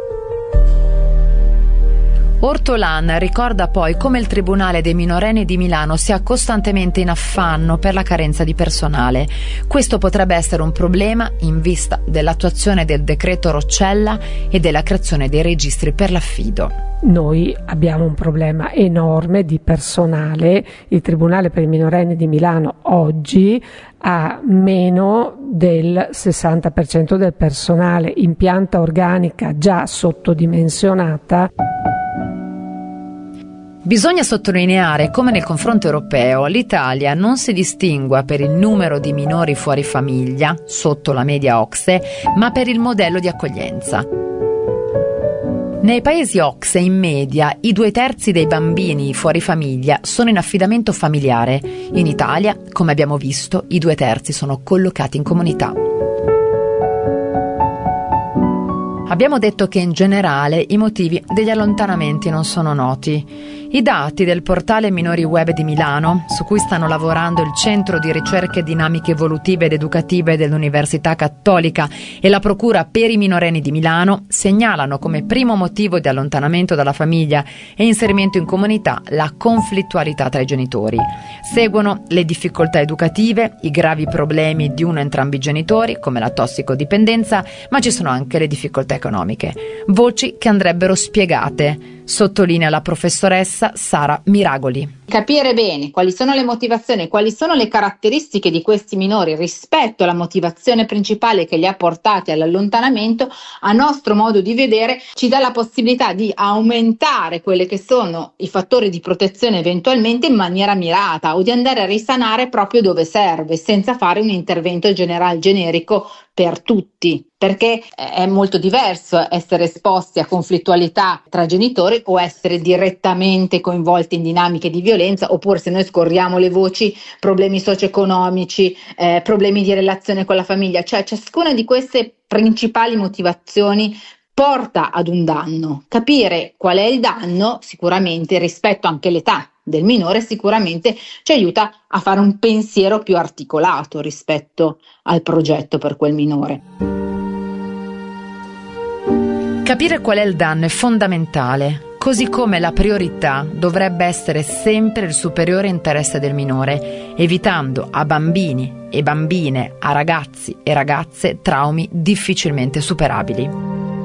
S13: Ortolan ricorda poi come il Tribunale dei minorenni di Milano sia costantemente in affanno per la carenza di personale. Questo potrebbe essere un problema in vista dell'attuazione del decreto Roccella e della creazione dei registri per l'affido.
S5: Noi abbiamo un problema enorme di personale. Il Tribunale per i minorenni di Milano oggi ha meno del sessanta per cento del personale, in pianta organica già sottodimensionata.
S13: Bisogna sottolineare come nel confronto europeo l'Italia non si distingua per il numero di minori fuori famiglia, sotto la media O C S E, ma per il modello di accoglienza. Nei paesi O C S E, in media, i due terzi dei bambini fuori famiglia sono in affidamento familiare. In Italia, come abbiamo visto, i due terzi sono collocati in comunità. Abbiamo detto che in generale i motivi degli allontanamenti non sono noti. I dati del portale Minori Web di Milano, su cui stanno lavorando il Centro di Ricerche Dinamiche Evolutive ed Educative dell'Università Cattolica e la Procura per i minorenni di Milano, segnalano come primo motivo di allontanamento dalla famiglia e inserimento in comunità la conflittualità tra i genitori. Seguono le difficoltà educative, i gravi problemi di uno o entrambi i genitori, come la tossicodipendenza, ma ci sono anche le difficoltà economiche. Voci che andrebbero spiegate, sottolinea la professoressa Sara Miragoli.
S16: capire bene quali sono le motivazioni, quali sono le caratteristiche di questi minori rispetto alla motivazione principale che li ha portati all'allontanamento, a nostro modo di vedere ci dà la possibilità di aumentare quelli che sono i fattori di protezione eventualmente in maniera mirata, o di andare a risanare proprio dove serve, senza fare un intervento generale generico per tutti, perché è molto diverso essere esposti a conflittualità tra genitori o essere direttamente coinvolti in dinamiche di violenza, oppure, se noi scorriamo le voci, problemi socio-economici, eh, problemi di relazione con la famiglia, cioè ciascuna di queste principali motivazioni porta ad un danno. Capire qual è il danno, sicuramente, rispetto anche all'età del minore, sicuramente ci aiuta a fare un pensiero più articolato rispetto al progetto per quel minore.
S13: Capire qual è il danno è fondamentale, così come la priorità dovrebbe essere sempre il superiore interesse del minore, evitando a bambini e bambine, a ragazzi e ragazze traumi difficilmente superabili.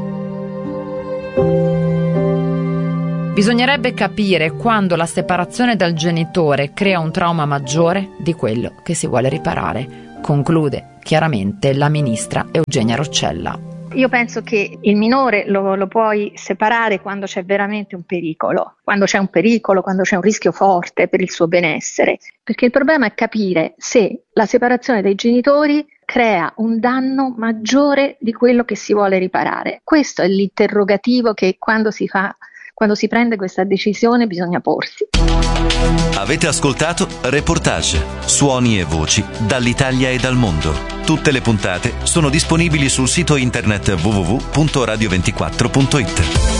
S13: Bisognerebbe capire quando la separazione dal genitore crea un trauma maggiore di quello che si vuole riparare, conclude chiaramente la ministra Eugenia Roccella.
S14: Io penso che il minore lo, lo puoi separare quando c'è veramente un pericolo, quando c'è un pericolo, quando c'è un rischio forte per il suo benessere, perché il problema è capire se la separazione dei genitori crea un danno maggiore di quello che si vuole riparare. Questo è l'interrogativo che quando si fa Quando si prende questa decisione bisogna porsi.
S12: Avete ascoltato Reportage, suoni e voci dall'Italia e dal mondo. Tutte le puntate sono disponibili sul sito internet w w w punto radio ventiquattro punto it.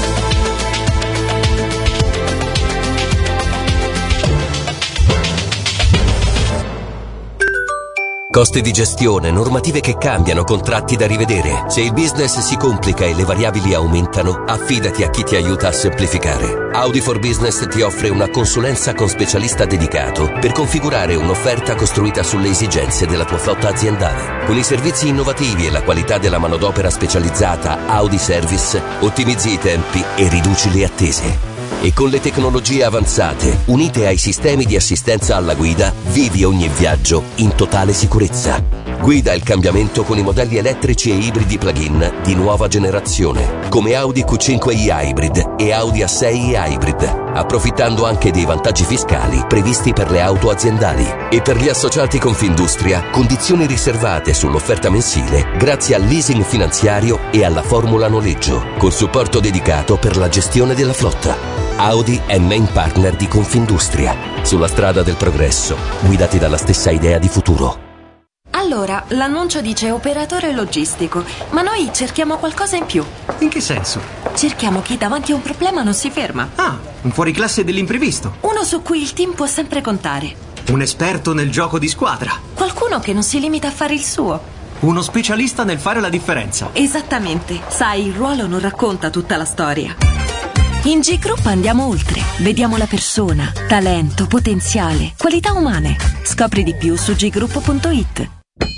S17: Costi di gestione, normative che cambiano, contratti da rivedere. Se il business si complica e le variabili aumentano, affidati a chi ti aiuta a semplificare. Audi for Business ti offre una consulenza con specialista dedicato per configurare un'offerta costruita sulle esigenze della tua flotta aziendale. Con i servizi innovativi e la qualità della manodopera specializzata Audi Service, ottimizzi i tempi e riduci le attese. E con le tecnologie avanzate, unite ai sistemi di assistenza alla guida, vivi ogni viaggio in totale sicurezza. Guida il cambiamento con i modelli elettrici e ibridi plug-in di nuova generazione, come Audi Q cinque i Hybrid e Audi A sei i Hybrid, approfittando anche dei vantaggi fiscali previsti per le auto aziendali. E per gli associati Confindustria, condizioni riservate sull'offerta mensile grazie al leasing finanziario e alla formula noleggio, col supporto dedicato per la gestione della flotta. Audi è main partner di Confindustria, sulla strada del progresso, guidati dalla stessa idea di futuro.
S19: Allora, l'annuncio dice operatore logistico, ma noi cerchiamo qualcosa in più.
S20: In che senso?
S19: Cerchiamo chi davanti a un problema non si ferma.
S20: Ah, un fuoriclasse dell'imprevisto.
S19: Uno su cui il team può sempre contare.
S20: Un esperto nel gioco di squadra.
S19: Qualcuno che non si limita a fare il suo.
S20: Uno specialista nel fare la differenza.
S19: Esattamente. Sai, il ruolo non racconta tutta la storia. In G-Group andiamo oltre. Vediamo la persona, talento, potenziale, qualità umane. Scopri di più su g group punto it.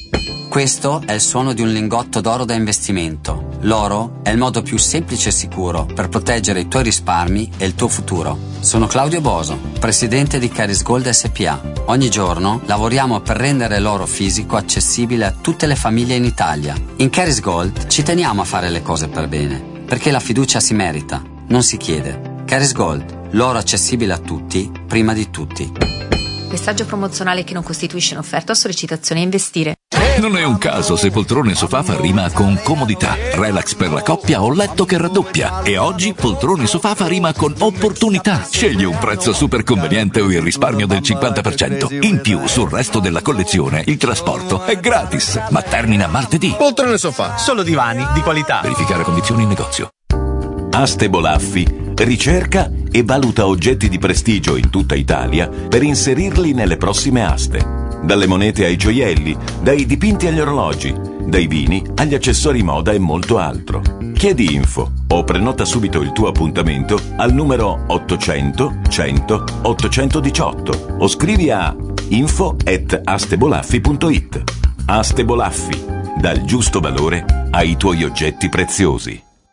S21: Questo è il suono di un lingotto d'oro da investimento. L'oro è il modo più semplice e sicuro per proteggere i tuoi risparmi e il tuo futuro. Sono Claudio Boso, presidente di Caris Gold S P A. Ogni giorno lavoriamo per rendere l'oro fisico accessibile a tutte le famiglie in Italia. In Caris Gold ci teniamo a fare le cose per bene, perché la fiducia si merita, non si chiede. Caris Gold, l'oro accessibile a tutti, prima di tutti.
S13: Messaggio promozionale che non costituisce un'offerta o sollecitazione a investire.
S22: Non è un caso se poltrone sofà fa rima con comodità, relax per la coppia o letto che raddoppia. E oggi poltrone sofà fa rima con opportunità. Scegli un prezzo super conveniente o il risparmio del cinquanta per cento. In più, sul resto della collezione, il trasporto è gratis. Ma termina martedì.
S20: Poltrone sofà, solo divani di qualità.
S22: Verificare condizioni in negozio.
S28: Aste Bolaffi ricerca e valuta oggetti di prestigio in tutta Italia per inserirli nelle prossime aste. Dalle monete ai gioielli, dai dipinti agli orologi, dai vini agli accessori moda e molto altro. Chiedi info o prenota subito il tuo appuntamento al numero ottocento cento ottocentodiciotto o scrivi a info at astebolaffi punto it. Aste Bolaffi, dà il giusto valore ai tuoi oggetti preziosi.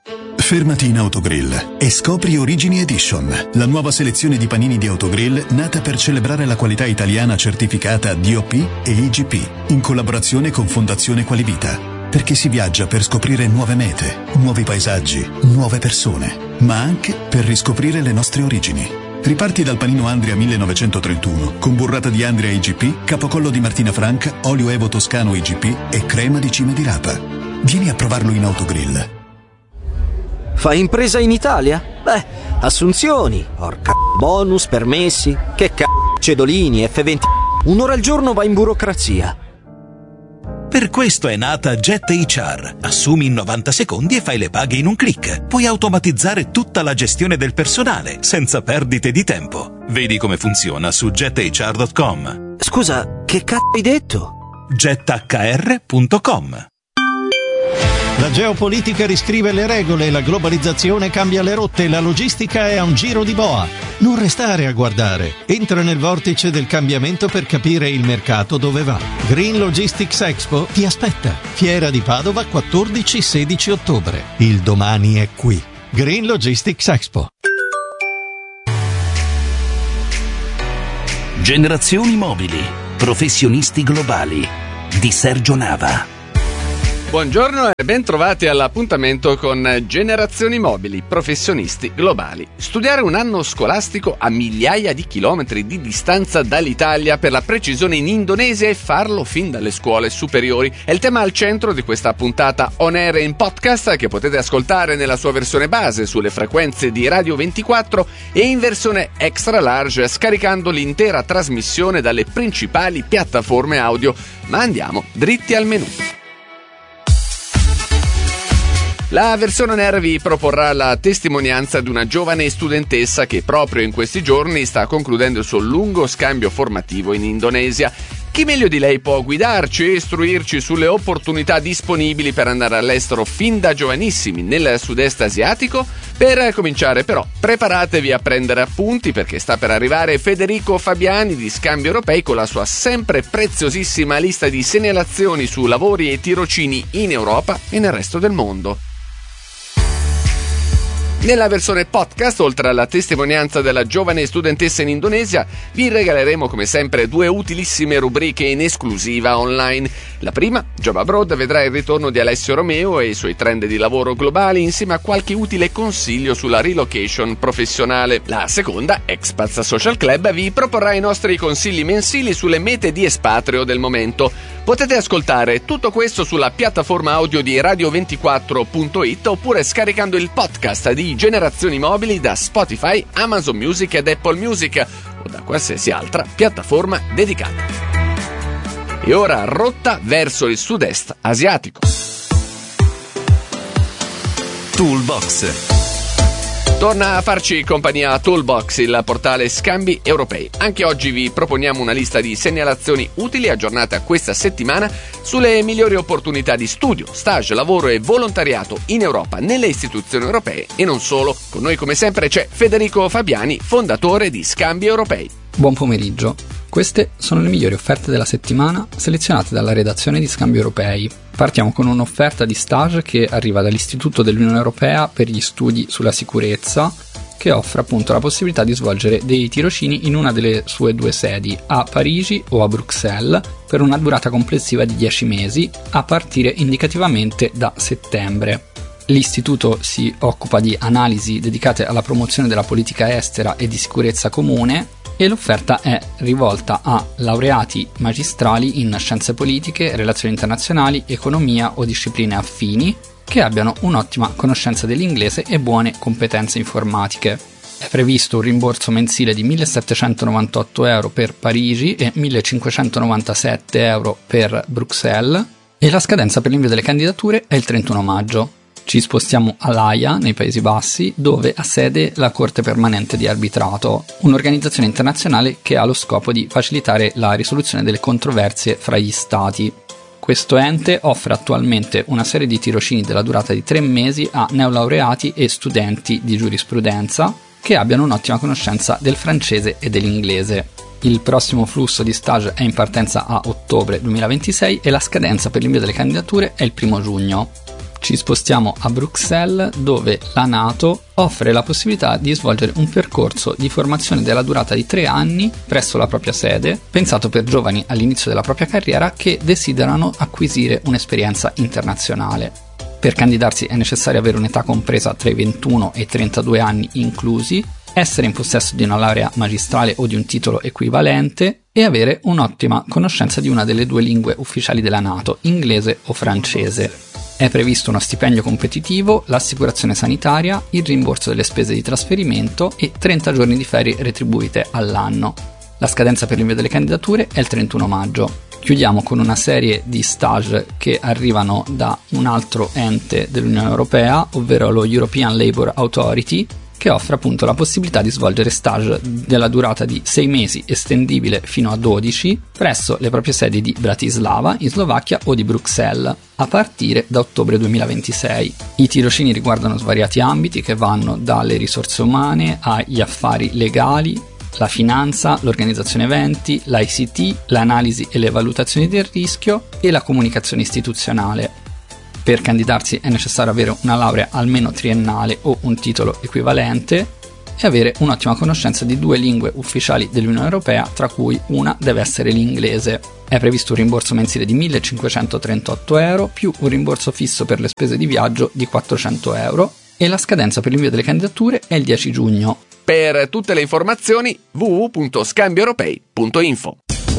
S18: Fermati in Autogrill e scopri Origini Edition, la nuova selezione di panini di Autogrill nata per celebrare la qualità italiana certificata D O P e I G P, in collaborazione con Fondazione Qualivita. Perché si viaggia per scoprire nuove mete, nuovi paesaggi, nuove persone, ma anche per riscoprire le nostre origini. Riparti dal panino Andria millenovecentotrentuno, con burrata di Andria I G P, capocollo di Martina Franca, olio Evo Toscano I G P e crema di cime di rapa. Vieni a provarlo in Autogrill.
S1: Fai impresa in Italia? Beh, assunzioni, porca bonus, permessi, che c***o, cedolini, F venti. Un'ora al giorno va in burocrazia.
S22: Per questo è nata Jet H R. Assumi in novanta secondi e fai le paghe in un click. Puoi automatizzare tutta la gestione del personale, senza perdite di tempo. Vedi come funziona su jet h r punto com.
S1: Scusa, che c***o hai detto?
S22: jet h r punto com.
S2: La geopolitica riscrive le regole, la globalizzazione cambia le rotte, la logistica è a un giro di boa. Non restare a guardare. Entra nel vortice del cambiamento per capire il mercato dove va. Green Logistics Expo ti aspetta. Fiera di Padova quattordici sedici ottobre. Il domani è qui. Green Logistics Expo.
S22: Generazioni Mobili. Professionisti globali. Di Sergio Nava.
S3: Buongiorno e ben trovati all'appuntamento con Generazioni Mobili, professionisti globali. Studiare un anno scolastico a migliaia di chilometri di distanza dall'Italia, per la precisione in Indonesia, e farlo fin dalle scuole superiori è il tema al centro di questa puntata on air in podcast, che potete ascoltare nella sua versione base sulle frequenze di Radio ventiquattro e in versione extra large scaricando l'intera trasmissione dalle principali piattaforme audio. Ma andiamo dritti al menù. La versione on air vi proporrà la testimonianza di una giovane studentessa che proprio in questi giorni sta concludendo il suo lungo scambio formativo in Indonesia. Chi meglio di lei può guidarci e istruirci sulle opportunità disponibili per andare all'estero fin da giovanissimi nel sud-est asiatico? Per cominciare però preparatevi a prendere appunti, perché sta per arrivare Federico Fabiani di Scambi Europei con la sua sempre preziosissima lista di segnalazioni su lavori e tirocini in Europa e nel resto del mondo. Nella versione podcast, oltre alla testimonianza della giovane studentessa in Indonesia, vi regaleremo come sempre due utilissime rubriche in esclusiva online. La prima, Job Abroad, vedrà il ritorno di Alessio Romeo e i suoi trend di lavoro globali, insieme a qualche utile consiglio sulla relocation professionale. La seconda, Expats Social Club, vi proporrà i nostri consigli mensili sulle mete di espatrio del momento. Potete ascoltare tutto questo sulla piattaforma audio di radio ventiquattro punto it oppure scaricando il podcast di Generazioni Mobili da Spotify, Amazon Music ed Apple Music o da qualsiasi altra piattaforma dedicata. E ora rotta verso il sud-est asiatico.
S22: Toolbox.
S3: Torna a farci compagnia Toolbox, il portale Scambi Europei. Anche oggi vi proponiamo una lista di segnalazioni utili aggiornata questa settimana sulle migliori opportunità di studio, stage, lavoro e volontariato in Europa, nelle istituzioni europee e non solo. Con noi come sempre c'è Federico Fabiani, fondatore di Scambi Europei.
S8: Buon pomeriggio. Queste sono le migliori offerte della settimana selezionate dalla redazione di Scambi Europei. Partiamo con un'offerta di stage che arriva dall'Istituto dell'Unione Europea per gli studi sulla sicurezza, che offre appunto la possibilità di svolgere dei tirocini in una delle sue due sedi, a Parigi o a Bruxelles, per una durata complessiva di dieci mesi, a partire indicativamente da settembre. L'istituto si occupa di analisi dedicate alla promozione della politica estera e di sicurezza comune, e l'offerta è rivolta a laureati magistrali in scienze politiche, relazioni internazionali, economia o discipline affini che abbiano un'ottima conoscenza dell'inglese e buone competenze informatiche. È previsto un rimborso mensile di millesettecentonovantotto euro per Parigi e millecinquecentonovantasette euro per Bruxelles, e la scadenza per l'invio delle candidature è il trentuno maggio. Ci spostiamo all'Haia, nei Paesi Bassi, dove ha sede la Corte Permanente di Arbitrato, un'organizzazione internazionale che ha lo scopo di facilitare la risoluzione delle controversie fra gli Stati. Questo ente offre attualmente una serie di tirocini della durata di tre mesi a neolaureati e studenti di giurisprudenza che abbiano un'ottima conoscenza del francese e dell'inglese. Il prossimo flusso di stage è in partenza a ottobre duemilaventisei e la scadenza per l'invio delle candidature è il primo giugno. Ci spostiamo a Bruxelles, dove la NATO offre la possibilità di svolgere un percorso di formazione della durata di tre anni presso la propria sede, pensato per giovani all'inizio della propria carriera che desiderano acquisire un'esperienza internazionale. Per candidarsi è necessario avere un'età compresa tra i ventuno e i trentadue anni inclusi, essere in possesso di una laurea magistrale o di un titolo equivalente e avere un'ottima conoscenza di una delle due lingue ufficiali della NATO, inglese o francese. È previsto uno stipendio competitivo, l'assicurazione sanitaria, il rimborso delle spese di trasferimento e trenta giorni di ferie retribuite all'anno. La scadenza per l'invio delle candidature è il trentuno maggio. Chiudiamo con una serie di stage che arrivano da un altro ente dell'Unione Europea, ovvero lo European Labour Authority, che offre appunto la possibilità di svolgere stage della durata di sei mesi, estendibile fino a dodici, presso le proprie sedi di Bratislava, in Slovacchia, o di Bruxelles, a partire da ottobre duemilaventisei. I tirocini riguardano svariati ambiti che vanno dalle risorse umane agli affari legali, la finanza, l'organizzazione eventi, l'I C T, l'analisi e le valutazioni del rischio e la comunicazione istituzionale. Per candidarsi è necessario avere una laurea almeno triennale o un titolo equivalente e avere un'ottima conoscenza di due lingue ufficiali dell'Unione Europea, tra cui una deve essere l'inglese. È previsto un rimborso mensile di millecinquecentotrentotto euro più un rimborso fisso per le spese di viaggio di quattrocento euro e la scadenza per l'invio delle candidature è il dieci giugno.
S3: Per tutte le informazioni w w w punto scambioeuropei punto info.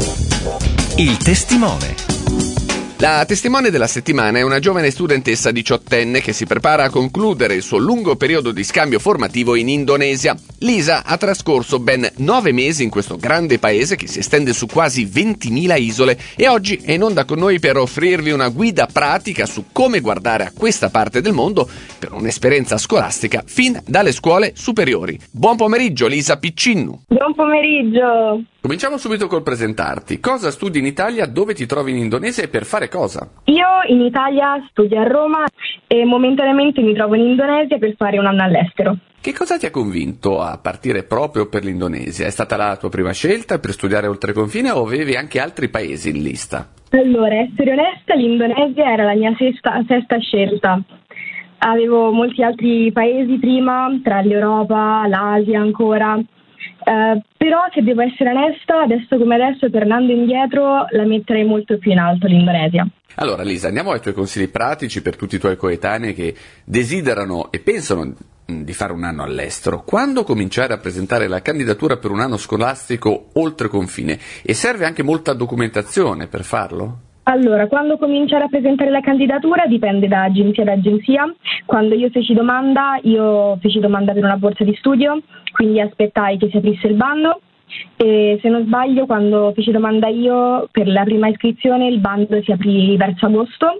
S12: Il testimone.
S3: La testimone della settimana è una giovane studentessa diciottenne che si prepara a concludere il suo lungo periodo di scambio formativo in Indonesia. Lisa ha trascorso ben nove mesi in questo grande paese che si estende su quasi ventimila isole e oggi è in onda con noi per offrirvi una guida pratica su come guardare a questa parte del mondo per un'esperienza scolastica fin dalle scuole superiori. Buon pomeriggio Lisa Piccinnu.
S6: Buon pomeriggio.
S3: Cominciamo subito col presentarti. Cosa studi in Italia, dove ti trovi in Indonesia e per fare cosa?
S6: Io in Italia studio a Roma e momentaneamente mi trovo in Indonesia per fare un anno all'estero.
S3: Che cosa ti ha convinto a partire proprio per l'Indonesia? È stata la tua prima scelta per studiare oltre confine o avevi anche altri paesi in lista?
S6: Allora, essere onesta, l'Indonesia era la mia sesta, sesta scelta. Avevo molti altri paesi prima, tra l'Europa, l'Asia ancora. Uh, però se devo essere onesta, adesso come adesso, tornando indietro, la metterei molto più in alto l'Indonesia.
S3: Allora Lisa, andiamo ai tuoi consigli pratici per tutti i tuoi coetanei che desiderano e pensano di fare un anno all'estero. Quando cominciare a presentare la candidatura per un anno scolastico oltre confine? E serve anche molta documentazione per farlo?
S6: Allora, quando cominciare a presentare la candidatura dipende da agenzia ad agenzia. Quando io feci domanda, io feci domanda per una borsa di studio, quindi aspettai che si aprisse il bando e se non sbaglio quando feci domanda io per la prima iscrizione il bando si aprì verso agosto.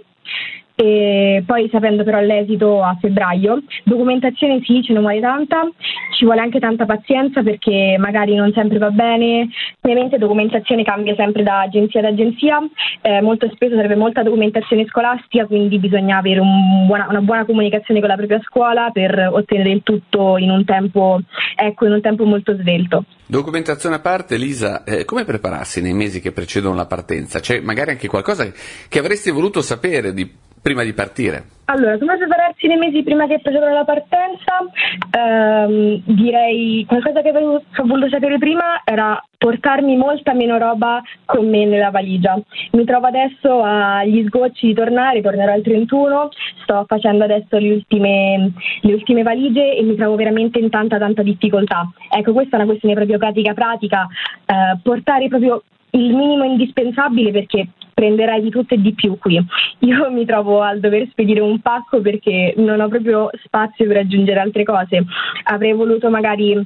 S6: E poi sapendo però l'esito a febbraio. Documentazione sì, ce ne vuole tanta, ci vuole anche tanta pazienza perché magari non sempre va bene, ovviamente documentazione cambia sempre da agenzia ad agenzia, eh, molto spesso serve molta documentazione scolastica, quindi bisogna avere un buona, una buona comunicazione con la propria scuola per ottenere il tutto in un tempo, ecco, in un tempo molto svelto.
S3: Documentazione a parte, Lisa, eh, come prepararsi nei mesi che precedono la partenza? C'è magari anche qualcosa che avresti voluto sapere di prima di partire?
S6: Allora, come prepararsi nei mesi prima che precedono la partenza? Ehm, direi qualcosa che avevo voluto sapere prima era portarmi molta meno roba con me nella valigia. Mi trovo adesso agli sgocci di tornare, tornerò il trentuno, sto facendo adesso le ultime, le ultime valigie e mi trovo veramente in tanta tanta difficoltà. Ecco, questa è una questione proprio pratica pratica, eh, portare proprio il minimo indispensabile perché prenderai di tutto e di più qui. Io mi trovo al dover spedire un pacco perché non ho proprio spazio per aggiungere altre cose. Avrei voluto magari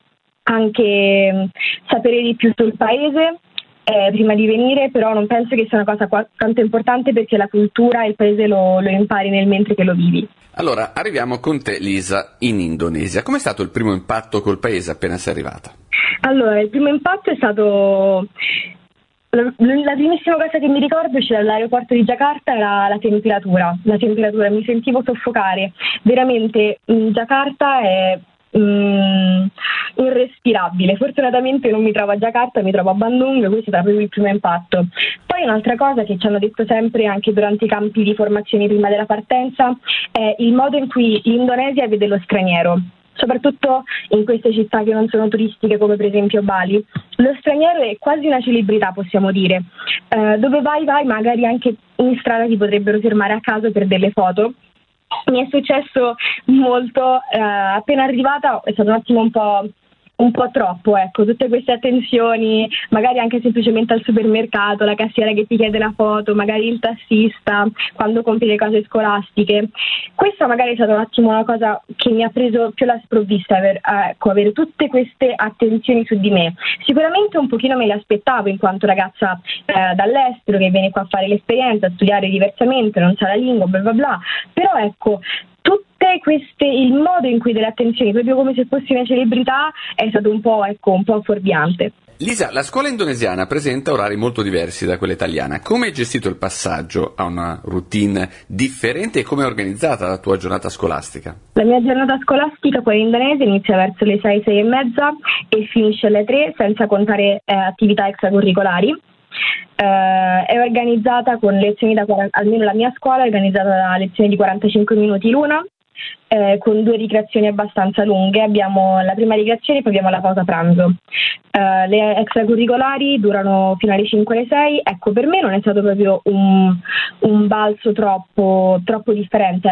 S6: anche sapere di più sul paese eh, prima di venire, però non penso che sia una cosa qua, tanto importante perché la cultura e il paese lo, lo impari nel mentre che lo vivi.
S3: Allora, arriviamo con te Lisa in Indonesia. Com'è stato il primo impatto col paese appena sei arrivata?
S6: Allora, il primo impatto è stato... La, la primissima cosa che mi ricordo c'era all'aeroporto di Giacarta era la temperatura, la temperatura, mi sentivo soffocare. Veramente Giacarta è mm, irrespirabile. Fortunatamente non mi trovo a Giacarta, mi trovo a Bandung, questo è proprio il primo impatto. Poi un'altra cosa che ci hanno detto sempre anche durante i campi di formazione prima della partenza è il modo in cui l'Indonesia vede lo straniero, soprattutto in queste città che non sono turistiche come per esempio Bali. Lo straniero è quasi una celebrità, possiamo dire. Eh, dove vai vai, magari anche in strada ti potrebbero fermare a caso per delle foto. Mi è successo molto, eh, appena arrivata è stato un attimo un po' un po' troppo, ecco, tutte queste attenzioni, magari anche semplicemente al supermercato, la cassiera che ti chiede la foto, magari il tassista quando compri le cose scolastiche. Questa magari è stata un attimo una cosa che mi ha preso più la sprovvista, aver, ecco, avere tutte queste attenzioni su di me. Sicuramente un pochino me le aspettavo in quanto ragazza eh, dall'estero che viene qua a fare l'esperienza, a studiare diversamente, non sa la lingua, bla bla bla, però ecco, tutte queste, il modo in cui delle attenzioni, proprio come se fossi una celebrità, è stato un po', ecco, un po' fuorviante.
S3: Lisa, la scuola indonesiana presenta orari molto diversi da quella italiana. Come hai gestito il passaggio a una routine differente e come è organizzata la tua giornata scolastica?
S6: La mia giornata scolastica poi in Indonesia inizia verso le sei, sei e mezza e finisce alle tre, senza contare eh, attività extracurricolari. Uh, è organizzata con lezioni da almeno la mia scuola è organizzata da lezioni di quarantacinque minuti l'una, eh, con due ricreazioni abbastanza lunghe. Abbiamo la prima ricreazione e poi abbiamo la pausa pranzo. Uh, le extracurricolari durano fino alle cinque alle sei. Ecco, per me non è stato proprio un, un balzo troppo, troppo differente.